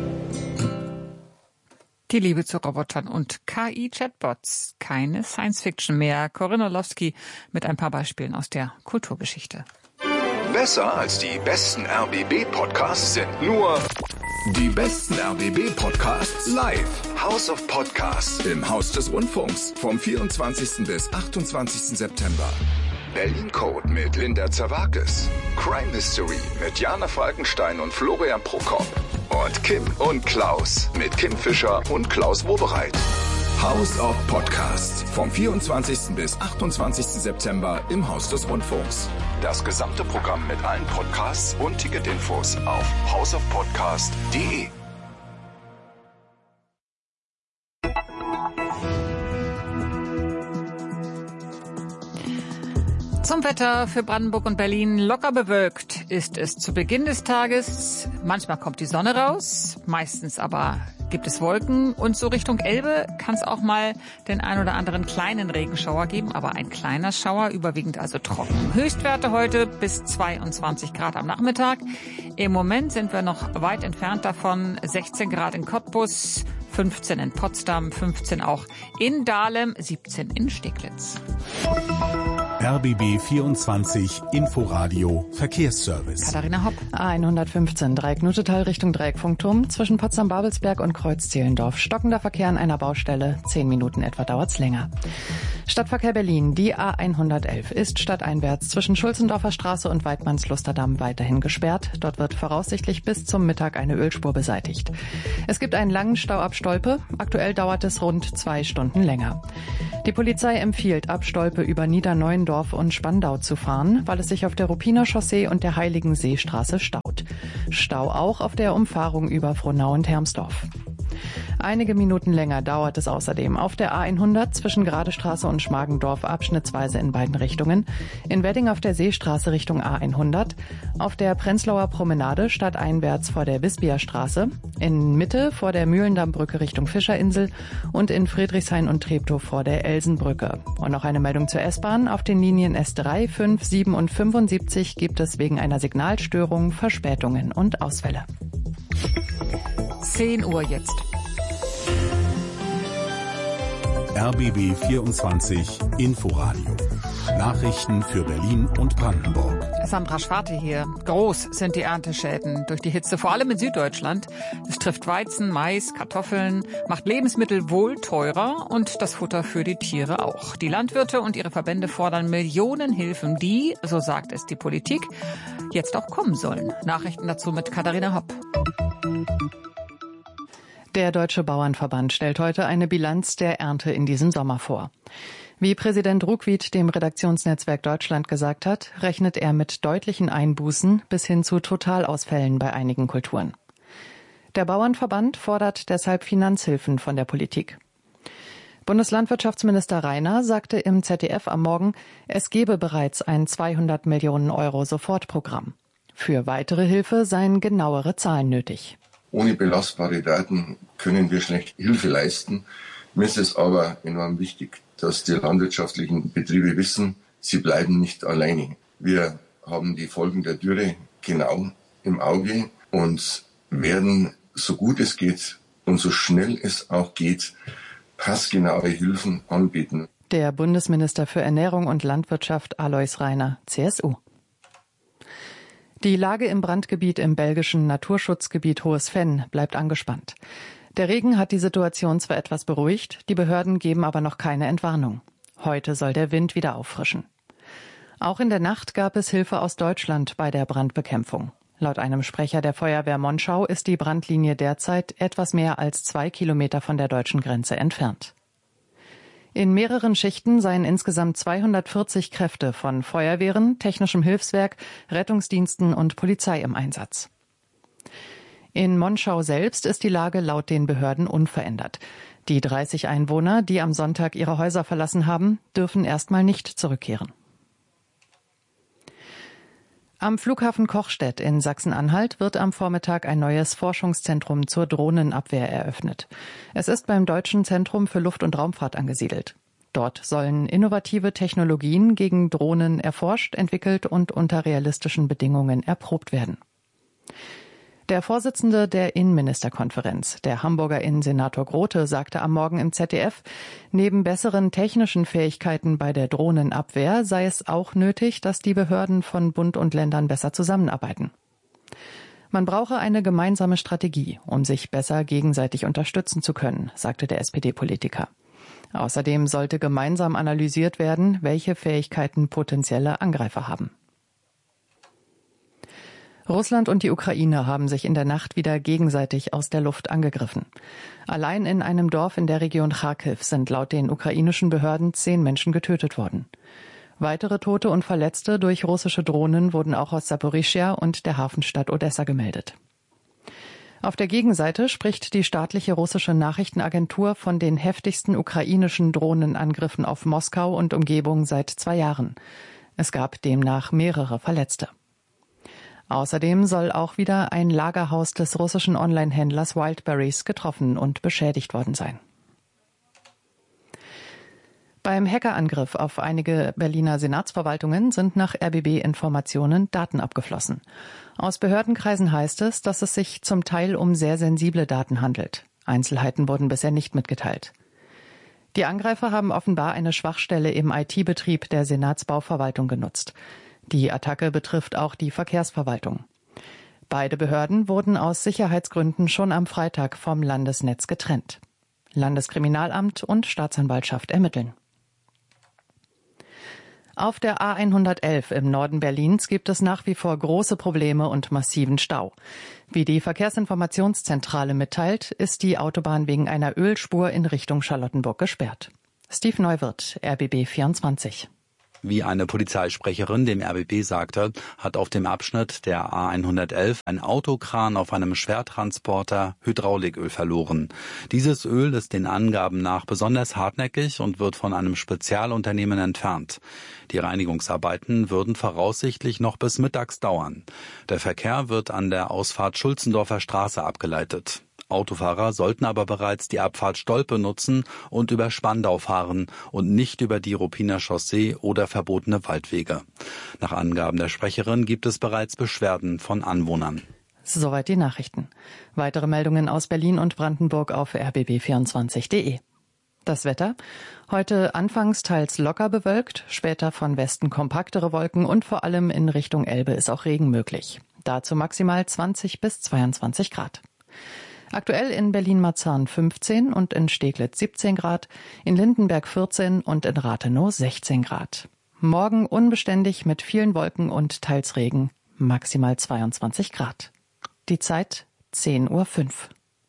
Die Liebe zu Robotern und K I-Chatbots. Keine Science-Fiction mehr. Corinna Lowski mit ein paar Beispielen aus der Kulturgeschichte. Besser als die besten R B B-Podcasts sind nur die besten R B B-Podcasts live. House of Podcasts im Haus des Rundfunks vom vierundzwanzigsten bis achtundzwanzigsten September. Berlin Code mit Linda Zerwakis. Crime Mystery mit Jana Falkenstein und Florian Prokop. Und Kim und Klaus mit Kim Fischer und Klaus Wobereit. House of Podcasts vom vierundzwanzigsten bis achtundzwanzigsten September im Haus des Rundfunks. Das gesamte Programm mit allen Podcasts und Ticketinfos auf house of podcast punkt de. Zum Wetter für Brandenburg und Berlin. Locker bewölkt ist es zu Beginn des Tages. Manchmal kommt die Sonne raus, meistens aber gibt es Wolken. Und so Richtung Elbe kann es auch mal den ein oder anderen kleinen Regenschauer geben, aber ein kleiner Schauer, überwiegend also trocken. Höchstwerte heute bis zweiundzwanzig Grad am Nachmittag. Im Moment sind wir noch weit entfernt davon. sechzehn Grad in Cottbus, fünfzehn in Potsdam, fünfzehn auch in Dahlem, siebzehn in Steglitz. R B B vierundzwanzig Inforadio Verkehrsservice. Katharina Hopp. A hundertfünfzehn Dreieck-Nutetal Richtung Dreieckfunkturm zwischen Potsdam-Babelsberg und Kreuz-Zehlendorf. Stockender Verkehr an einer Baustelle. Zehn Minuten etwa dauert's länger. Stadtverkehr Berlin. Die A hundertelf ist stadteinwärts zwischen Schulzendorfer Straße und Weidmanns-Lusterdamm weiterhin gesperrt. Dort wird voraussichtlich bis zum Mittag eine Ölspur beseitigt. Es gibt einen langen Stau ab Stolpe. Aktuell dauert es rund zwei Stunden länger. Die Polizei empfiehlt, ab Stolpe über Niederneuendorf und Spandau zu fahren, weil es sich auf der Ruppiner Chaussee und der Heiligenseestraße staut. Stau auch auf der Umfahrung über Frohnau und Hermsdorf. Einige Minuten länger dauert es außerdem auf der A hundert zwischen Gradestraße und Schmargendorf abschnittsweise in beiden Richtungen, in Wedding auf der Seestraße Richtung A hundert, auf der Prenzlauer Promenade stadteinwärts vor der Wisbier-Straße, in Mitte vor der Mühlendammbrücke Richtung Fischerinsel und in Friedrichshain und Treptow vor der Elsenbrücke. Und noch eine Meldung zur S-Bahn. Auf den Linien S drei, fünf, sieben und fünfundsiebzig gibt es wegen einer Signalstörung Verspätungen und Ausfälle. zehn Uhr jetzt. R B B vierundzwanzig Inforadio. Nachrichten für Berlin und Brandenburg. Sandra Schwarte hier. Groß sind die Ernteschäden durch die Hitze, vor allem in Süddeutschland. Es trifft Weizen, Mais, Kartoffeln, macht Lebensmittel wohl teurer und das Futter für die Tiere auch. Die Landwirte und ihre Verbände fordern Millionenhilfen, die, so sagt es die Politik, jetzt auch kommen sollen. Nachrichten dazu mit Katharina Hopp. Der Deutsche Bauernverband stellt heute eine Bilanz der Ernte in diesem Sommer vor. Wie Präsident Ruckwied dem Redaktionsnetzwerk Deutschland gesagt hat, rechnet er mit deutlichen Einbußen bis hin zu Totalausfällen bei einigen Kulturen. Der Bauernverband fordert deshalb Finanzhilfen von der Politik. Bundeslandwirtschaftsminister Reiner sagte im Z D F am Morgen, es gebe bereits ein zweihundert Millionen Euro Sofortprogramm. Für weitere Hilfe seien genauere Zahlen nötig. Ohne belastbare Daten können wir schlecht Hilfe leisten. Mir ist es aber enorm wichtig, dass die landwirtschaftlichen Betriebe wissen, sie bleiben nicht alleine. Wir haben die Folgen der Dürre genau im Auge und werden, so gut es geht und so schnell es auch geht, passgenaue Hilfen anbieten. Der Bundesminister für Ernährung und Landwirtschaft Alois Rainer, C S U. Die Lage im Brandgebiet im belgischen Naturschutzgebiet Hohes Venn bleibt angespannt. Der Regen hat die Situation zwar etwas beruhigt, die Behörden geben aber noch keine Entwarnung. Heute soll der Wind wieder auffrischen. Auch in der Nacht gab es Hilfe aus Deutschland bei der Brandbekämpfung. Laut einem Sprecher der Feuerwehr Monschau ist die Brandlinie derzeit etwas mehr als zwei Kilometer von der deutschen Grenze entfernt. In mehreren Schichten seien insgesamt zweihundertvierzig Kräfte von Feuerwehren, technischem Hilfswerk, Rettungsdiensten und Polizei im Einsatz. In Monschau selbst ist die Lage laut den Behörden unverändert. Die dreißig Einwohner, die am Sonntag ihre Häuser verlassen haben, dürfen erstmal nicht zurückkehren. Am Flughafen Kochstedt in Sachsen-Anhalt wird am Vormittag ein neues Forschungszentrum zur Drohnenabwehr eröffnet. Es ist beim Deutschen Zentrum für Luft- und Raumfahrt angesiedelt. Dort sollen innovative Technologien gegen Drohnen erforscht, entwickelt und unter realistischen Bedingungen erprobt werden. Der Vorsitzende der Innenministerkonferenz, der Hamburger Innensenator Grote, sagte am Morgen im Z D F, neben besseren technischen Fähigkeiten bei der Drohnenabwehr sei es auch nötig, dass die Behörden von Bund und Ländern besser zusammenarbeiten. Man brauche eine gemeinsame Strategie, um sich besser gegenseitig unterstützen zu können, sagte der S P D-Politiker. Außerdem sollte gemeinsam analysiert werden, welche Fähigkeiten potenzielle Angreifer haben. Russland und die Ukraine haben sich in der Nacht wieder gegenseitig aus der Luft angegriffen. Allein in einem Dorf in der Region Charkiw sind laut den ukrainischen Behörden zehn Menschen getötet worden. Weitere Tote und Verletzte durch russische Drohnen wurden auch aus Saporischschja und der Hafenstadt Odessa gemeldet. Auf der Gegenseite spricht die staatliche russische Nachrichtenagentur von den heftigsten ukrainischen Drohnenangriffen auf Moskau und Umgebung seit zwei Jahren. Es gab demnach mehrere Verletzte. Außerdem soll auch wieder ein Lagerhaus des russischen Online-Händlers Wildberries getroffen und beschädigt worden sein. Beim Hackerangriff auf einige Berliner Senatsverwaltungen sind nach R B B-Informationen Daten abgeflossen. Aus Behördenkreisen heißt es, dass es sich zum Teil um sehr sensible Daten handelt. Einzelheiten wurden bisher nicht mitgeteilt. Die Angreifer haben offenbar eine Schwachstelle im I T-Betrieb der Senatsbauverwaltung genutzt. Die Attacke betrifft auch die Verkehrsverwaltung. Beide Behörden wurden aus Sicherheitsgründen schon am Freitag vom Landesnetz getrennt. Landeskriminalamt und Staatsanwaltschaft ermitteln. Auf der A hundertelf im Norden Berlins gibt es nach wie vor große Probleme und massiven Stau. Wie die Verkehrsinformationszentrale mitteilt, ist die Autobahn wegen einer Ölspur in Richtung Charlottenburg gesperrt. Steve Neuwirth, R B B vierundzwanzig. Wie eine Polizeisprecherin dem R B B sagte, hat auf dem Abschnitt der A hundertelf ein Autokran auf einem Schwertransporter Hydrauliköl verloren. Dieses Öl ist den Angaben nach besonders hartnäckig und wird von einem Spezialunternehmen entfernt. Die Reinigungsarbeiten würden voraussichtlich noch bis mittags dauern. Der Verkehr wird an der Ausfahrt Schulzendorfer Straße abgeleitet. Autofahrer sollten aber bereits die Abfahrt Stolpe nutzen und über Spandau fahren und nicht über die Ruppiner Chaussee oder verbotene Waldwege. Nach Angaben der Sprecherin gibt es bereits Beschwerden von Anwohnern. Soweit die Nachrichten. Weitere Meldungen aus Berlin und Brandenburg auf r b b vierundzwanzig punkt de. Das Wetter? Heute anfangs teils locker bewölkt, später von Westen kompaktere Wolken und vor allem in Richtung Elbe ist auch Regen möglich. Dazu maximal zwanzig bis zweiundzwanzig Grad. Aktuell in Berlin-Marzahn fünfzehn und in Steglitz siebzehn Grad, in Lindenberg vierzehn und in Rathenow sechzehn Grad. Morgen unbeständig mit vielen Wolken und teils Regen, maximal zweiundzwanzig Grad. Die Zeit zehn Uhr fünf.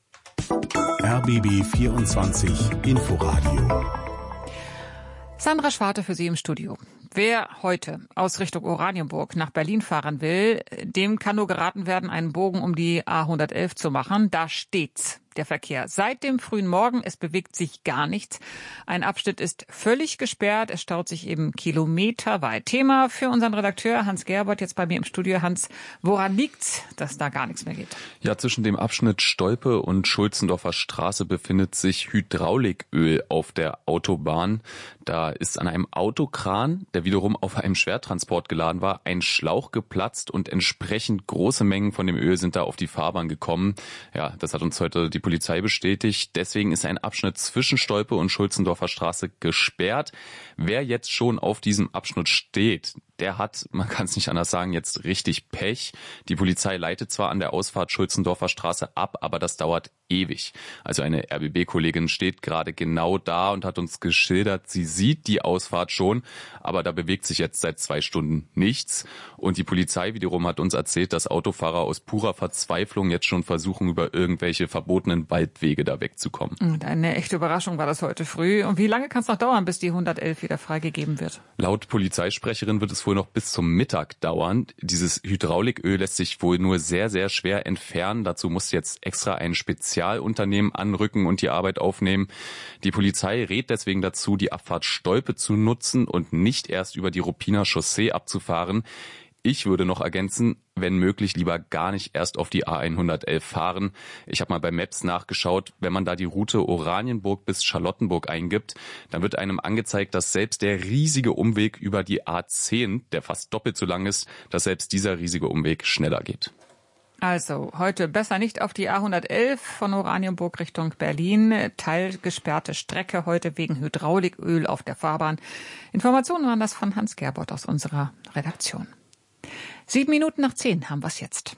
R B B vierundzwanzig Inforadio. Sandra Schwarte für Sie im Studio. Wer heute aus Richtung Oranienburg nach Berlin fahren will, dem kann nur geraten werden, einen Bogen um die A hundertelf zu machen. Da steht's. Der Verkehr seit dem frühen Morgen, es bewegt sich gar nichts. Ein Abschnitt ist völlig gesperrt, es staut sich eben kilometerweit. Thema für unseren Redakteur Hans Gerbert, jetzt bei mir im Studio. Hans, woran liegt's, dass da gar nichts mehr geht? Ja, zwischen dem Abschnitt Stolpe und Schulzendorfer Straße befindet sich Hydrauliköl auf der Autobahn. Da ist an einem Autokran, der wiederum auf einem Schwertransport geladen war, ein Schlauch geplatzt und entsprechend große Mengen von dem Öl sind da auf die Fahrbahn gekommen. Ja, das hat uns heute die Polizei bestätigt. Deswegen ist ein Abschnitt zwischen Stolpe und Schulzendorfer Straße gesperrt. Wer jetzt schon auf diesem Abschnitt steht, der hat, man kann es nicht anders sagen, jetzt richtig Pech. Die Polizei leitet zwar an der Ausfahrt Schulzendorfer Straße ab, aber das dauert ewig. Also eine R B B-Kollegin steht gerade genau da und hat uns geschildert, sie sieht die Ausfahrt schon, aber da bewegt sich jetzt seit zwei Stunden nichts. Und die Polizei wiederum hat uns erzählt, dass Autofahrer aus purer Verzweiflung jetzt schon versuchen, über irgendwelche verbotenen Waldwege da wegzukommen. Und eine echte Überraschung war das heute früh. Und wie lange kann es noch dauern, bis die hundertelf wieder freigegeben wird? Laut Polizeisprecherin wird es wohl noch bis zum Mittag dauern. Dieses Hydrauliköl lässt sich wohl nur sehr, sehr schwer entfernen. Dazu muss jetzt extra ein Spezialunternehmen anrücken und die Arbeit aufnehmen. Die Polizei rät deswegen dazu, die Abfahrt Stolpe zu nutzen und nicht erst über die Ruppiner Chaussee abzufahren. Ich würde noch ergänzen, wenn möglich lieber gar nicht erst auf die A hundertelf fahren. Ich habe mal bei Maps nachgeschaut, wenn man da die Route Oranienburg bis Charlottenburg eingibt, dann wird einem angezeigt, dass selbst der riesige Umweg über die A zehn, der fast doppelt so lang ist, dass selbst dieser riesige Umweg schneller geht. Also heute besser nicht auf die A hundertelf von Oranienburg Richtung Berlin. Teilgesperrte Strecke heute wegen Hydrauliköl auf der Fahrbahn. Informationen waren das von Hans Gerbert aus unserer Redaktion. Sieben Minuten nach zehn haben wir es jetzt.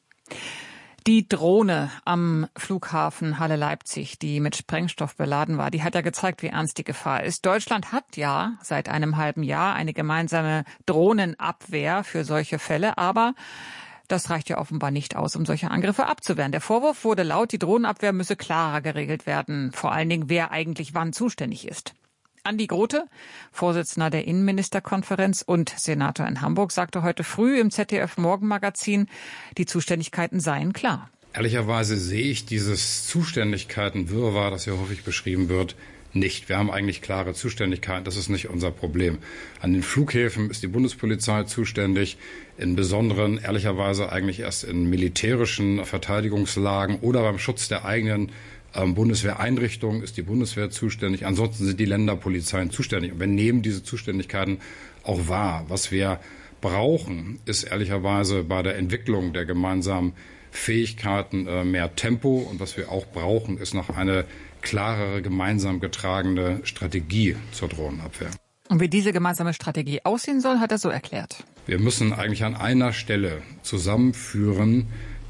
Die Drohne am Flughafen Halle-Leipzig, die mit Sprengstoff beladen war, die hat ja gezeigt, wie ernst die Gefahr ist. Deutschland hat ja seit einem halben Jahr eine gemeinsame Drohnenabwehr für solche Fälle, aber das reicht ja offenbar nicht aus, um solche Angriffe abzuwehren. Der Vorwurf wurde laut, die Drohnenabwehr müsse klarer geregelt werden, vor allen Dingen, wer eigentlich wann zuständig ist. Andi Grote, Vorsitzender der Innenministerkonferenz und Senator in Hamburg, sagte heute früh im Z D F-Morgenmagazin, die Zuständigkeiten seien klar. Ehrlicherweise sehe ich dieses Zuständigkeiten-Wirrwarr, das hier häufig beschrieben wird, nicht. Wir haben eigentlich klare Zuständigkeiten, das ist nicht unser Problem. An den Flughäfen ist die Bundespolizei zuständig, in besonderen, ehrlicherweise eigentlich erst in militärischen Verteidigungslagen oder beim Schutz der eigenen Bundeswehreinrichtungen ist die Bundeswehr zuständig. Ansonsten sind die Länderpolizeien zuständig. Und wir nehmen diese Zuständigkeiten auch wahr. Was wir brauchen, ist ehrlicherweise bei der Entwicklung der gemeinsamen Fähigkeiten mehr Tempo. Und was wir auch brauchen, ist noch eine klarere, gemeinsam getragene Strategie zur Drohnenabwehr. Und wie diese gemeinsame Strategie aussehen soll, hat er so erklärt. Wir müssen eigentlich an einer Stelle zusammenführen,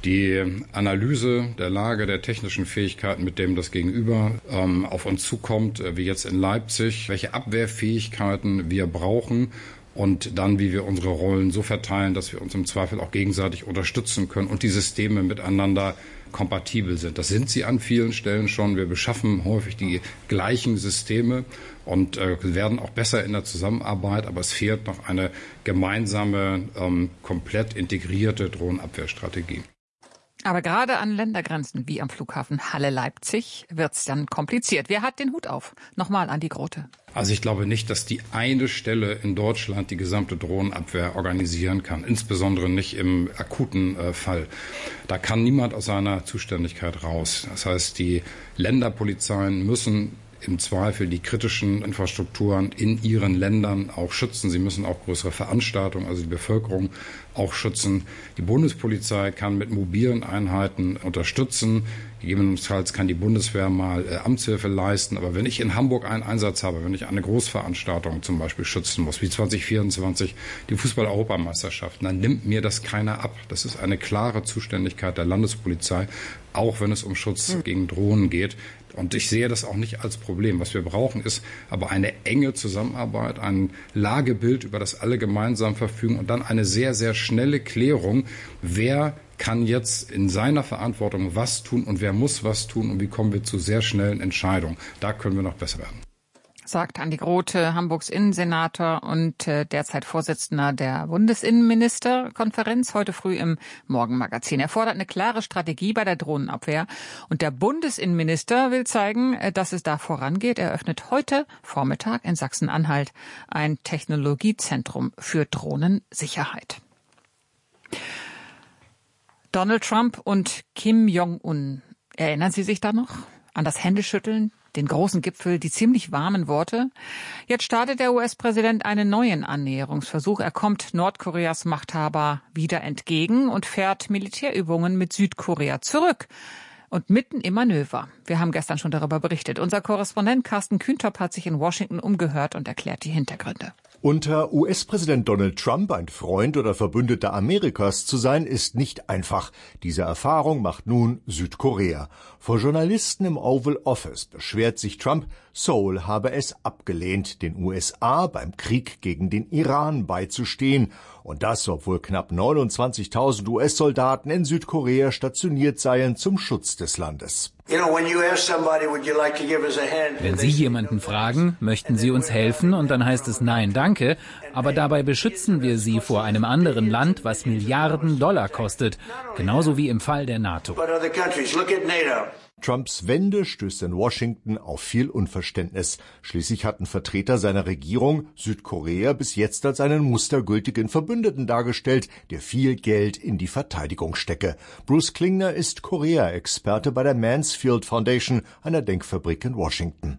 die Analyse der Lage der technischen Fähigkeiten, mit dem das Gegenüber ähm, auf uns zukommt, äh, wie jetzt in Leipzig, welche Abwehrfähigkeiten wir brauchen und dann, wie wir unsere Rollen so verteilen, dass wir uns im Zweifel auch gegenseitig unterstützen können und die Systeme miteinander kompatibel sind. Das sind sie an vielen Stellen schon. Wir beschaffen häufig die gleichen Systeme und äh, werden auch besser in der Zusammenarbeit, aber es fehlt noch eine gemeinsame, ähm, komplett integrierte Drohnenabwehrstrategie. Aber gerade an Ländergrenzen wie am Flughafen Halle-Leipzig wird's dann kompliziert. Wer hat den Hut auf? Nochmal Andi Grote. Also ich glaube nicht, dass die eine Stelle in Deutschland die gesamte Drohnenabwehr organisieren kann, insbesondere nicht im akuten äh, Fall. Da kann niemand aus seiner Zuständigkeit raus. Das heißt, die Länderpolizeien müssen im Zweifel die kritischen Infrastrukturen in ihren Ländern auch schützen. Sie müssen auch größere Veranstaltungen, also die Bevölkerung, auch schützen. Die Bundespolizei kann mit mobilen Einheiten unterstützen. Gegebenenfalls kann die Bundeswehr mal äh, Amtshilfe leisten. Aber wenn ich in Hamburg einen Einsatz habe, wenn ich eine Großveranstaltung zum Beispiel schützen muss, wie zwanzig vierundzwanzig die Fußball-Europameisterschaften, dann nimmt mir das keiner ab. Das ist eine klare Zuständigkeit der Landespolizei, auch wenn es um Schutz mhm. gegen Drohnen geht. Und ich sehe das auch nicht als Problem. Was wir brauchen, ist aber eine enge Zusammenarbeit, ein Lagebild, über das alle gemeinsam verfügen und dann eine sehr, sehr schnelle Klärung, wer kann jetzt in seiner Verantwortung was tun und wer muss was tun und wie kommen wir zu sehr schnellen Entscheidungen. Da können wir noch besser werden. Sagt Andi Grote, Hamburgs Innensenator und äh, derzeit Vorsitzender der Bundesinnenministerkonferenz, heute früh im Morgenmagazin. Er fordert eine klare Strategie bei der Drohnenabwehr. Und der Bundesinnenminister will zeigen, äh, dass es da vorangeht. Er öffnet heute Vormittag in Sachsen-Anhalt ein Technologiezentrum für Drohnensicherheit. Donald Trump und Kim Jong-un. Erinnern Sie sich da noch an das Händeschütteln? Den großen Gipfel, die ziemlich warmen Worte. Jetzt startet der U S-Präsident einen neuen Annäherungsversuch. Er kommt Nordkoreas Machthaber wieder entgegen und fährt Militärübungen mit Südkorea zurück. Und mitten im Manöver. Wir haben gestern schon darüber berichtet. Unser Korrespondent Carsten Kühntop hat sich in Washington umgehört und erklärt die Hintergründe. Unter U S-Präsident Donald Trump ein Freund oder Verbündeter Amerikas zu sein, ist nicht einfach. Diese Erfahrung macht nun Südkorea. Vor Journalisten im Oval Office beschwert sich Trump, Seoul habe es abgelehnt, den U S A beim Krieg gegen den Iran beizustehen. Und das, obwohl knapp neunundzwanzigtausend U S-Soldaten in Südkorea stationiert seien zum Schutz des Landes. Wenn Sie jemanden fragen, möchten Sie uns helfen, und dann heißt es nein, danke, aber dabei beschützen wir Sie vor einem anderen Land, was Milliarden Dollar kostet, genauso wie im Fall der NATO. Trumps Wende stößt in Washington auf viel Unverständnis. Schließlich hatten Vertreter seiner Regierung Südkorea bis jetzt als einen mustergültigen Verbündeten dargestellt, der viel Geld in die Verteidigung stecke. Bruce Klingner ist Korea-Experte bei der Mansfield Foundation, einer Denkfabrik in Washington.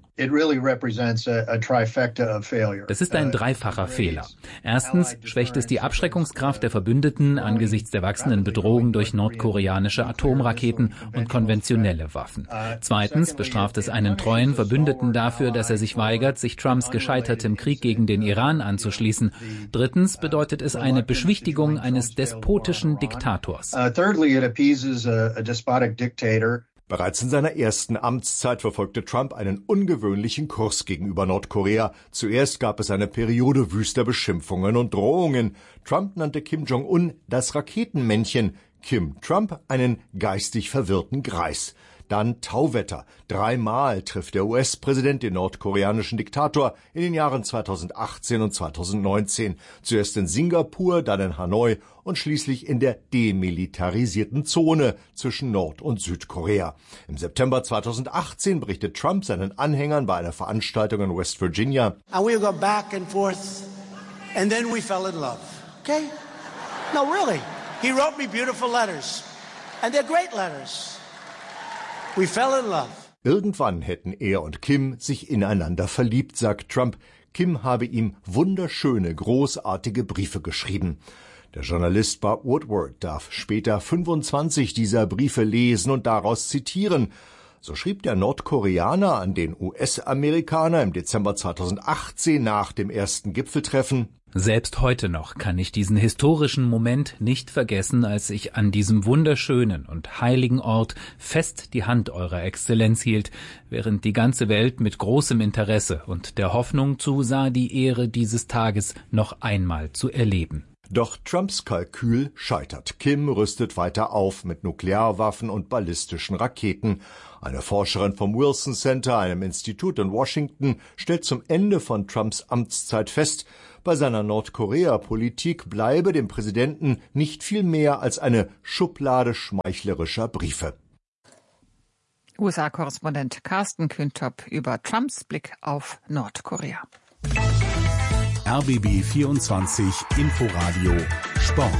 Das ist ein dreifacher Fehler. Erstens schwächt es die Abschreckungskraft der Verbündeten angesichts der wachsenden Bedrohung durch nordkoreanische Atomraketen und konventionelle Waffen. Zweitens bestraft es einen treuen Verbündeten dafür, dass er sich weigert, sich Trumps gescheitertem Krieg gegen den Iran anzuschließen. Drittens bedeutet es eine Beschwichtigung eines despotischen Diktators. Bereits in seiner ersten Amtszeit verfolgte Trump einen ungewöhnlichen Kurs gegenüber Nordkorea. Zuerst gab es eine Periode wüster Beschimpfungen und Drohungen. Trump nannte Kim Jong-un das Raketenmännchen, Kim Trump einen geistig verwirrten Greis. Dann Tauwetter. Dreimal trifft der U S-Präsident den nordkoreanischen Diktator in den Jahren zweitausendachtzehn und zweitausendneunzehn. Zuerst in Singapur, dann in Hanoi und schließlich in der demilitarisierten Zone zwischen Nord- und Südkorea. Im September zweitausendachtzehn berichtet Trump seinen Anhängern bei einer Veranstaltung in West Virginia: And we go back and forth, and then we fell in love. Okay? No, really. He wrote me beautiful letters, and they're great letters. We fell in love. Irgendwann hätten er und Kim sich ineinander verliebt, sagt Trump. Kim habe ihm wunderschöne, großartige Briefe geschrieben. Der Journalist Bob Woodward darf später fünfundzwanzig dieser Briefe lesen und daraus zitieren. So schrieb der Nordkoreaner an den U S-Amerikaner im Dezember zweitausendachtzehn nach dem ersten Gipfeltreffen: Selbst heute noch kann ich diesen historischen Moment nicht vergessen, als ich an diesem wunderschönen und heiligen Ort fest die Hand Eurer Exzellenz hielt, während die ganze Welt mit großem Interesse und der Hoffnung zusah, die Ehre dieses Tages noch einmal zu erleben. Doch Trumps Kalkül scheitert. Kim rüstet weiter auf mit Nuklearwaffen und ballistischen Raketen. Eine Forscherin vom Wilson Center, einem Institut in Washington, stellt zum Ende von Trumps Amtszeit fest, bei seiner Nordkorea-Politik bleibe dem Präsidenten nicht viel mehr als eine Schublade schmeichlerischer Briefe. U S A-Korrespondent Carsten Küntop über Trumps Blick auf Nordkorea. R B B vierundzwanzig Inforadio Sport.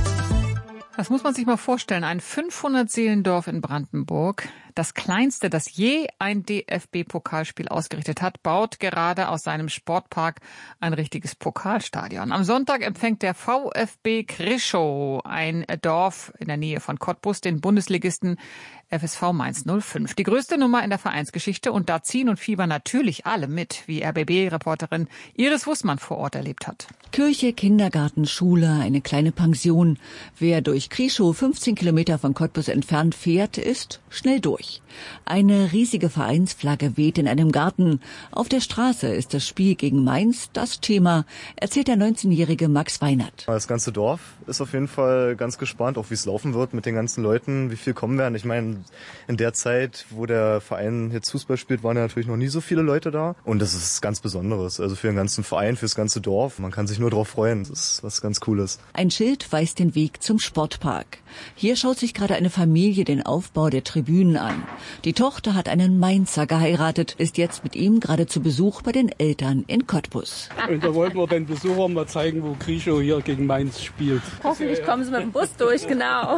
Das muss man sich mal vorstellen. Ein fünfhundert-Seelendorf in Brandenburg, das kleinste, das je ein D F B-Pokalspiel ausgerichtet hat, baut gerade aus seinem Sportpark ein richtiges Pokalstadion. Am Sonntag empfängt der VfB Krischow, ein Dorf in der Nähe von Cottbus, den Bundesligisten F S V Mainz null fünf. Die größte Nummer in der Vereinsgeschichte, und da ziehen und fiebern natürlich alle mit, wie R B B-Reporterin Iris Wussmann vor Ort erlebt hat. Kirche, Kindergarten, Schule, eine kleine Pension. Wer durch Krischow fünfzehn Kilometer von Cottbus entfernt fährt, ist schnell durch. Eine riesige Vereinsflagge weht in einem Garten. Auf der Straße ist das Spiel gegen Mainz das Thema, erzählt der neunzehnjährige Max Weinert. Das ganze Dorf ist auf jeden Fall ganz gespannt, auch wie es laufen wird mit den ganzen Leuten, wie viel kommen werden. Ich meine, in der Zeit, wo der Verein jetzt Fußball spielt, waren ja natürlich noch nie so viele Leute da. Und das ist ganz Besonderes, also für den ganzen Verein, für das ganze Dorf. Man kann sich nur darauf freuen, das ist was ganz Cooles. Ein Schild weist den Weg zum Sportpark. Hier schaut sich gerade eine Familie den Aufbau der Tribünen an. Die Tochter hat einen Mainzer geheiratet, ist jetzt mit ihm gerade zu Besuch bei den Eltern in Cottbus. Und da wollten wir den Besuchern mal zeigen, wo Krischow hier gegen Mainz spielt. Hoffentlich kommen sie mit dem Bus durch, genau,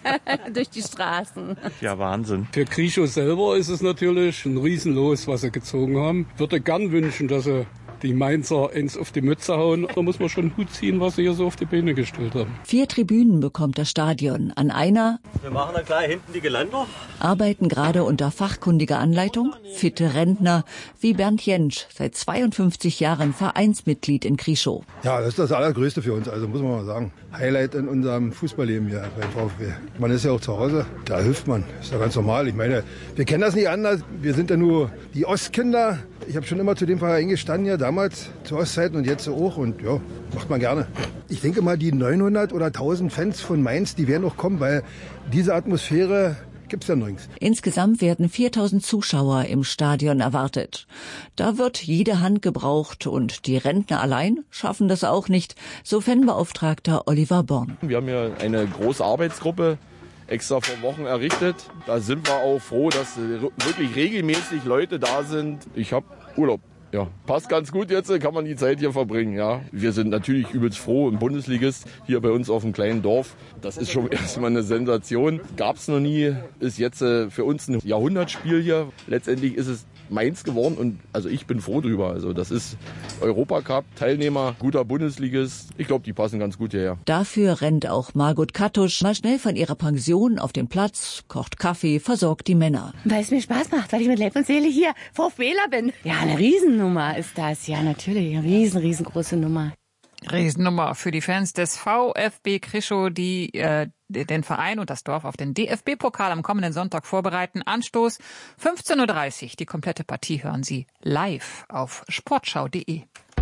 durch die Straßen. Ja, Wahnsinn. Für Krischow selber ist es natürlich ein Riesenlos, was sie gezogen haben. Ich würde gern wünschen, dass sie die Mainzer ins auf die Mütze hauen. Da muss man schon Hut ziehen, was sie hier so auf die Beine gestellt haben. Vier Tribünen bekommt das Stadion. An einer Wir machen dann gleich hinten die Geländer. Arbeiten gerade unter fachkundiger Anleitung fitte Rentner wie Bernd Jentsch, seit zweiundfünfzig Jahren Vereinsmitglied in Krischow. Ja, das ist das Allergrößte für uns, also muss man mal sagen. Highlight in unserem Fußballleben hier beim VfB. Man ist ja auch zu Hause, da hilft man, ist ja ganz normal. Ich meine, wir kennen das nicht anders, wir sind ja nur die Ostkinder. Ich habe schon immer zu dem Verein gestanden, ja, damals zur Ostzeiten und jetzt auch, und ja, macht man gerne. Ich denke mal, die neunhundert oder tausend Fans von Mainz, die werden auch kommen, weil diese Atmosphäre gibt's ja nirgends. Insgesamt werden viertausend Zuschauer im Stadion erwartet. Da wird jede Hand gebraucht, und die Rentner allein schaffen das auch nicht, so Fanbeauftragter Oliver Born. Wir haben hier eine große Arbeitsgruppe extra vor Wochen errichtet. Da sind wir auch froh, dass wirklich regelmäßig Leute da sind. Ich habe Urlaub. Ja, passt ganz gut jetzt, kann man die Zeit hier verbringen, ja. Wir sind natürlich übelst froh, ein Bundesligist hier bei uns auf dem kleinen Dorf. Das ist schon erstmal eine Sensation. Gab's noch nie, ist jetzt für uns ein Jahrhundertspiel hier. Letztendlich ist es Mainz geworden, und also ich bin froh drüber. Also das ist Europacup-Teilnehmer, guter Bundesligist. Ich glaube, die passen ganz gut hierher. Dafür rennt auch Margot Kattusch mal schnell von ihrer Pension auf den Platz, kocht Kaffee, versorgt die Männer. Weil es mir Spaß macht, weil ich mit Leib und Seele hier VfBler bin. Ja, eine Riesennummer ist das. Ja, natürlich, eine riesen, riesengroße Nummer. Riesennummer für die Fans des VfB Krischow, die äh, den Verein und das Dorf auf den D F B-Pokal am kommenden Sonntag vorbereiten. Anstoß fünfzehn Uhr dreißig. Die komplette Partie hören Sie live auf sportschau punkt de.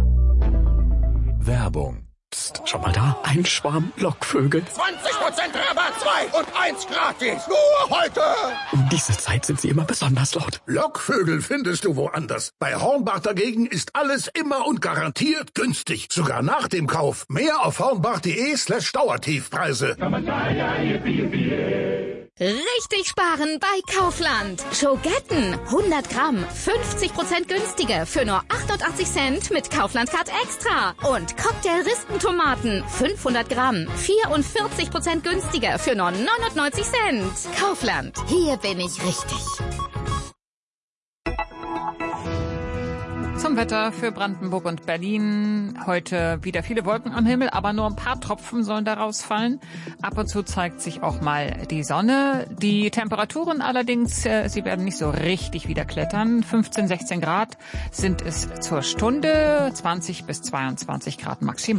Werbung. Psst, schau mal da, ein Schwarm Lockvögel. zwanzig Prozent Rabatt, zwei und eins gratis. Nur heute. Um diese Zeit sind sie immer besonders laut. Lockvögel findest du woanders. Bei Hornbach dagegen ist alles immer und garantiert günstig. Sogar nach dem Kauf. Mehr auf hornbach.de slash Dauertiefpreise. Richtig sparen bei Kaufland. Schogetten, hundert Gramm, fünfzig Prozent günstiger für nur achtundachtzig Cent mit Kaufland Card Extra. Und Cocktail-Rispentomaten, fünfhundert Gramm, vierundvierzig Prozent günstiger für nur neunundneunzig Cent. Kaufland, hier bin ich richtig. Zum Zum Wetter für Brandenburg und Berlin. Heute wieder viele Wolken am Himmel, aber nur ein paar Tropfen sollen daraus fallen. Ab und zu zeigt sich auch mal die Sonne. Die Temperaturen allerdings, äh, sie werden nicht so richtig wieder klettern. fünfzehn, sechzehn Grad sind es zur Stunde, zwanzig bis zweiundzwanzig Grad maximal.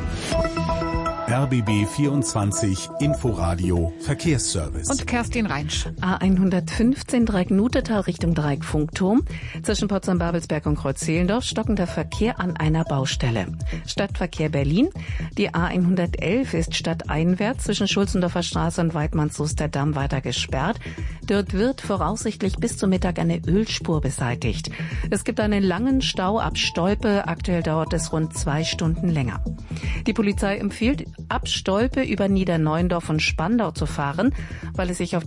R B B vierundzwanzig Inforadio Verkehrsservice. Und Kerstin Reinsch. A hundertfünfzehn Dreieck-Nutetal Richtung Dreieck-Funkturm. Zwischen Potsdam-Babelsberg und Kreuz-Zehlendorf stockender Verkehr an einer Baustelle. Stadtverkehr Berlin. Die A hundertelf ist stadteinwärts zwischen Schulzendorfer Straße und Weidmanns-Soester-Damm weiter gesperrt. Dort wird voraussichtlich bis zum Mittag eine Ölspur beseitigt. Es gibt einen langen Stau ab Stolpe. Aktuell dauert es rund zwei Stunden länger. Die Polizei empfiehlt, ab Stolpe über Niederneuendorf und Spandau zu fahren, weil es sich auf